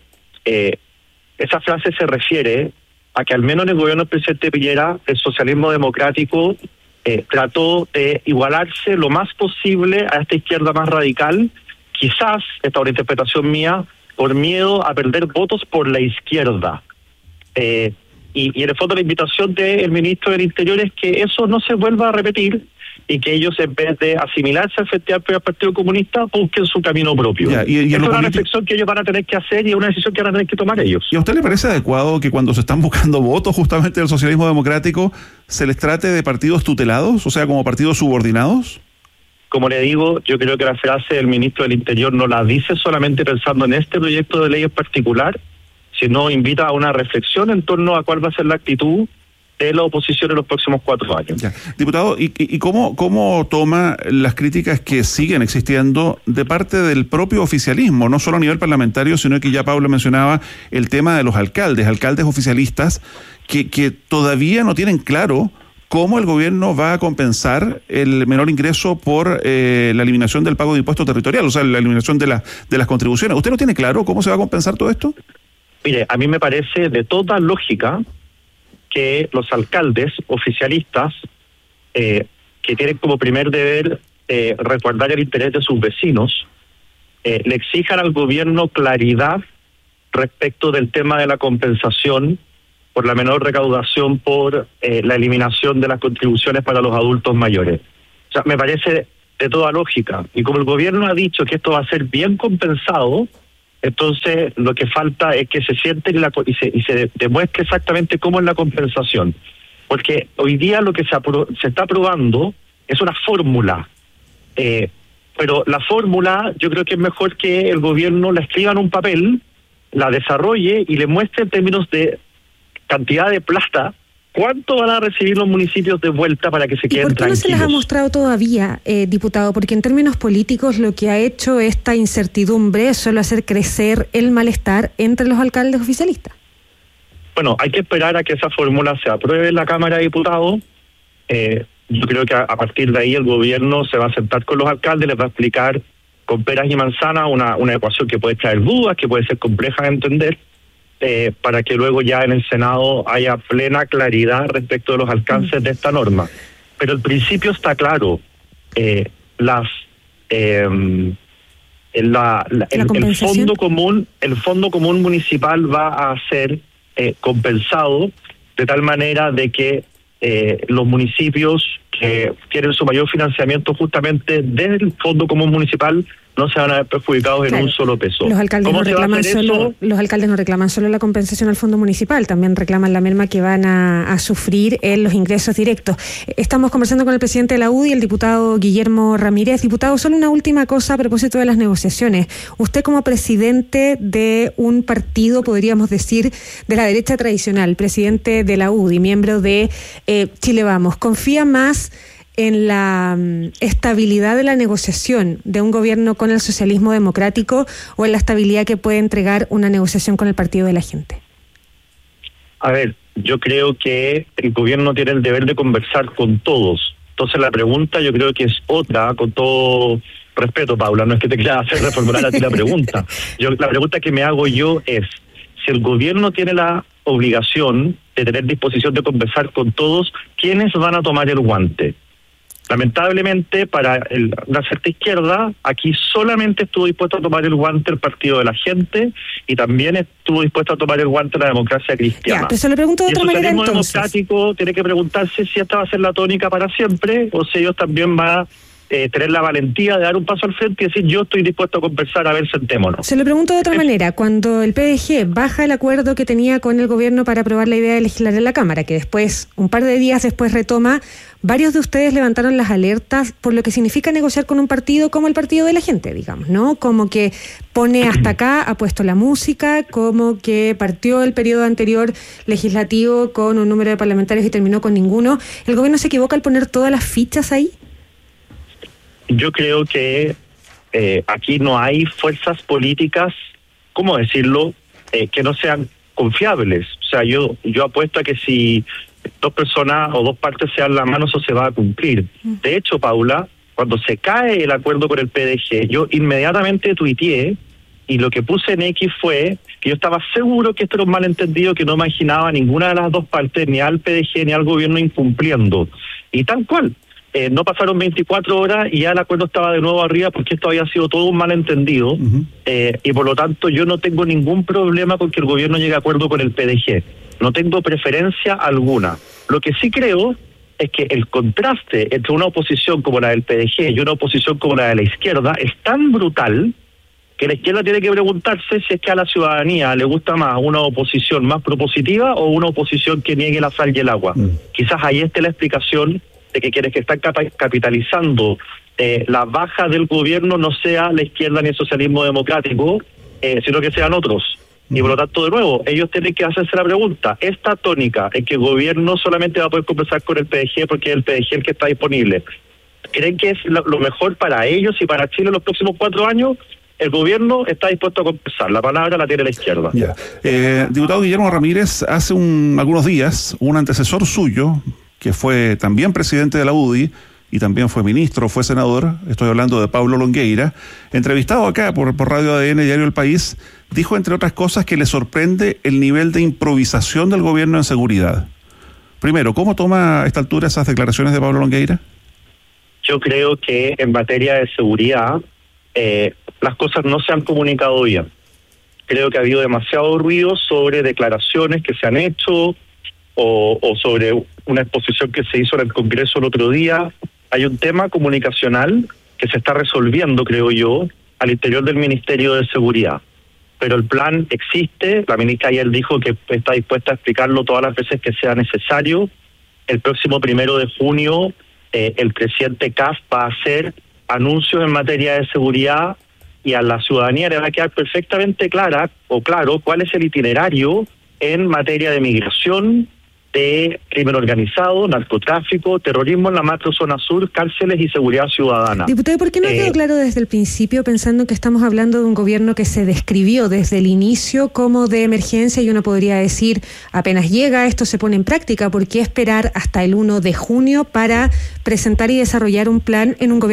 esa frase se refiere a que al menos en el gobierno del presidente Piñera el socialismo democrático trató de igualarse lo más posible a esta izquierda más radical, quizás, esta es una interpretación mía, por miedo a perder votos por la izquierda. Y en el fondo la invitación del ministro del Interior es que eso no se vuelva a repetir y que ellos, en vez de asimilarse al Frente Amplio y al Partido Comunista, busquen su camino propio. Es una reflexión que ellos van a tener que hacer y es una decisión que van a tener que tomar ellos. ¿Y a usted le parece adecuado que cuando se están buscando votos justamente del socialismo democrático se les trate de partidos tutelados, o sea, como partidos subordinados? Como le digo, yo creo que la frase del ministro del Interior no la dice solamente pensando en este proyecto de ley en particular, sino invita a una reflexión en torno a cuál va a ser la actitud de la oposición en los próximos 4 años. Ya. Diputado, ¿y cómo toma las críticas que siguen existiendo de parte del propio oficialismo, no solo a nivel parlamentario, sino que ya Paula mencionaba el tema de los alcaldes oficialistas que todavía no tienen claro cómo el gobierno va a compensar el menor ingreso por la eliminación del pago de impuesto territorial, o sea, la eliminación de las contribuciones? ¿Usted no tiene claro cómo se va a compensar todo esto? Mire, a mí me parece de toda lógica que los alcaldes oficialistas, que tienen como primer deber resguardar el interés de sus vecinos, le exijan al gobierno claridad respecto del tema de la compensación por la menor recaudación por la eliminación de las contribuciones para los adultos mayores. O sea, me parece de toda lógica. Y como el gobierno ha dicho que esto va a ser bien compensado, entonces lo que falta es que se siente y se demuestre exactamente cómo es la compensación. Porque hoy día lo que se está aprobando es una fórmula. Pero la fórmula yo creo que es mejor que el gobierno la escriba en un papel, la desarrolle y le muestre en términos de cantidad de plata ¿cuánto van a recibir los municipios de vuelta para que se queden tranquilos? ¿Y por qué no se les ha mostrado todavía, diputado? Porque en términos políticos lo que ha hecho esta incertidumbre es solo hacer crecer el malestar entre los alcaldes oficialistas. Bueno, hay que esperar a que esa fórmula se apruebe en la Cámara de Diputados. Yo creo que a partir de ahí el gobierno se va a sentar con los alcaldes, les va a explicar con peras y manzanas una ecuación que puede traer dudas, que puede ser compleja de entender, para que luego ya en el Senado haya plena claridad respecto de los alcances de esta norma. Pero el principio está claro. El fondo común municipal va a ser compensado de tal manera de que los municipios que tienen su mayor financiamiento justamente del fondo común municipal no se van a ver perjudicados en un solo peso. Los alcaldes no reclaman solo la compensación al fondo municipal, también reclaman la merma que van a sufrir en los ingresos directos. Estamos conversando con el presidente de la UDI, el diputado Guillermo Ramírez. Diputado, solo una última cosa a propósito de las negociaciones. Usted como presidente de un partido, podríamos decir, de la derecha tradicional, presidente de la UDI, miembro de Chile Vamos, ¿confía más en la estabilidad de la negociación de un gobierno con el socialismo democrático o en la estabilidad que puede entregar una negociación con el Partido de la Gente? A ver, yo creo que el gobierno tiene el deber de conversar con todos. Entonces la pregunta yo creo que es otra, con todo respeto, Paula, no es que te quiera hacer reformular a ti la pregunta. La pregunta que me hago yo es, si el gobierno tiene la obligación de tener disposición de conversar con todos, ¿quiénes van a tomar el guante? Lamentablemente, para una cierta izquierda, aquí solamente estuvo dispuesto a tomar el guante el Partido de la Gente y también estuvo dispuesto a tomar el guante la democracia cristiana. Ya, pero se lo pregunto de otra manera entonces. El socialismo democrático tiene que preguntarse si esta va a ser la tónica para siempre o si ellos también van a tener la valentía de dar un paso al frente y decir yo estoy dispuesto a conversar, a ver, sentémonos. Se lo pregunto de otra manera. Cuando el PDG baja el acuerdo que tenía con el gobierno para aprobar la idea de legislar en la Cámara, que después, un par de días después retoma, varios de ustedes levantaron las alertas por lo que significa negociar con un partido como el Partido de la Gente, digamos, ¿no? Como que pone hasta acá, ha puesto la música, como que partió el periodo anterior legislativo con un número de parlamentarios y terminó con ninguno. ¿El gobierno se equivoca al poner todas las fichas ahí? Yo creo que aquí no hay fuerzas políticas, ¿cómo decirlo?, que no sean confiables. O sea, yo apuesto a que si dos personas o dos partes se dan la mano, eso se va a cumplir. De hecho, Paula, cuando se cae el acuerdo con el PDG, yo inmediatamente tuiteé y lo que puse en X fue que yo estaba seguro que esto era un malentendido, que no imaginaba ninguna de las dos partes, ni al PDG ni al gobierno, incumpliendo. Y tal cual. No pasaron 24 horas y ya el acuerdo estaba de nuevo arriba, porque esto había sido todo un malentendido. Y por lo tanto yo no tengo ningún problema con que el gobierno llegue a acuerdo con el PDG. No tengo preferencia alguna. Lo que sí creo es que el contraste entre una oposición como la del PDG y una oposición como la de la izquierda es tan brutal que la izquierda tiene que preguntarse si es que a la ciudadanía le gusta más una oposición más propositiva o una oposición que niegue la sal y el agua. Quizás ahí esté la explicación de que quienes que están capitalizando la baja del gobierno no sea la izquierda ni el socialismo democrático, sino que sean otros. Y por lo tanto, de nuevo, ellos tienen que hacerse la pregunta, esta tónica en que el gobierno solamente va a poder conversar con el PDG porque es el PDG el que está disponible, ¿creen que es lo mejor para ellos y para Chile en los próximos 4 años? El gobierno está dispuesto a conversar, la palabra la tiene la izquierda. Diputado Guillermo Ramírez, hace algunos días, un antecesor suyo, que fue también presidente de la UDI y también fue ministro, fue senador, estoy hablando de Pablo Longueira, entrevistado acá por Radio ADN, Diario El País, dijo entre otras cosas que le sorprende el nivel de improvisación del gobierno en seguridad. Primero, ¿cómo toma a esta altura esas declaraciones de Pablo Longueira? Yo creo que en materia de seguridad las cosas no se han comunicado bien. Creo que ha habido demasiado ruido sobre declaraciones que se han hecho o sobre una exposición que se hizo en el Congreso el otro día. Hay un tema comunicacional que se está resolviendo, creo yo, al interior del Ministerio de Seguridad. Pero el plan existe, la ministra ayer dijo que está dispuesta a explicarlo todas las veces que sea necesario. El próximo 1 de junio el presidente CAF va a hacer anuncios en materia de seguridad y a la ciudadanía le va a quedar perfectamente claro cuál es el itinerario en materia de migración, de crimen organizado, narcotráfico, terrorismo en la macrozona sur, cárceles y seguridad ciudadana. Diputado, ¿por qué no quedó claro desde el principio, pensando que estamos hablando de un gobierno que se describió desde el inicio como de emergencia y uno podría decir, apenas llega, esto se pone en práctica? ¿Por qué esperar hasta el 1 de junio para presentar y desarrollar un plan en un gobierno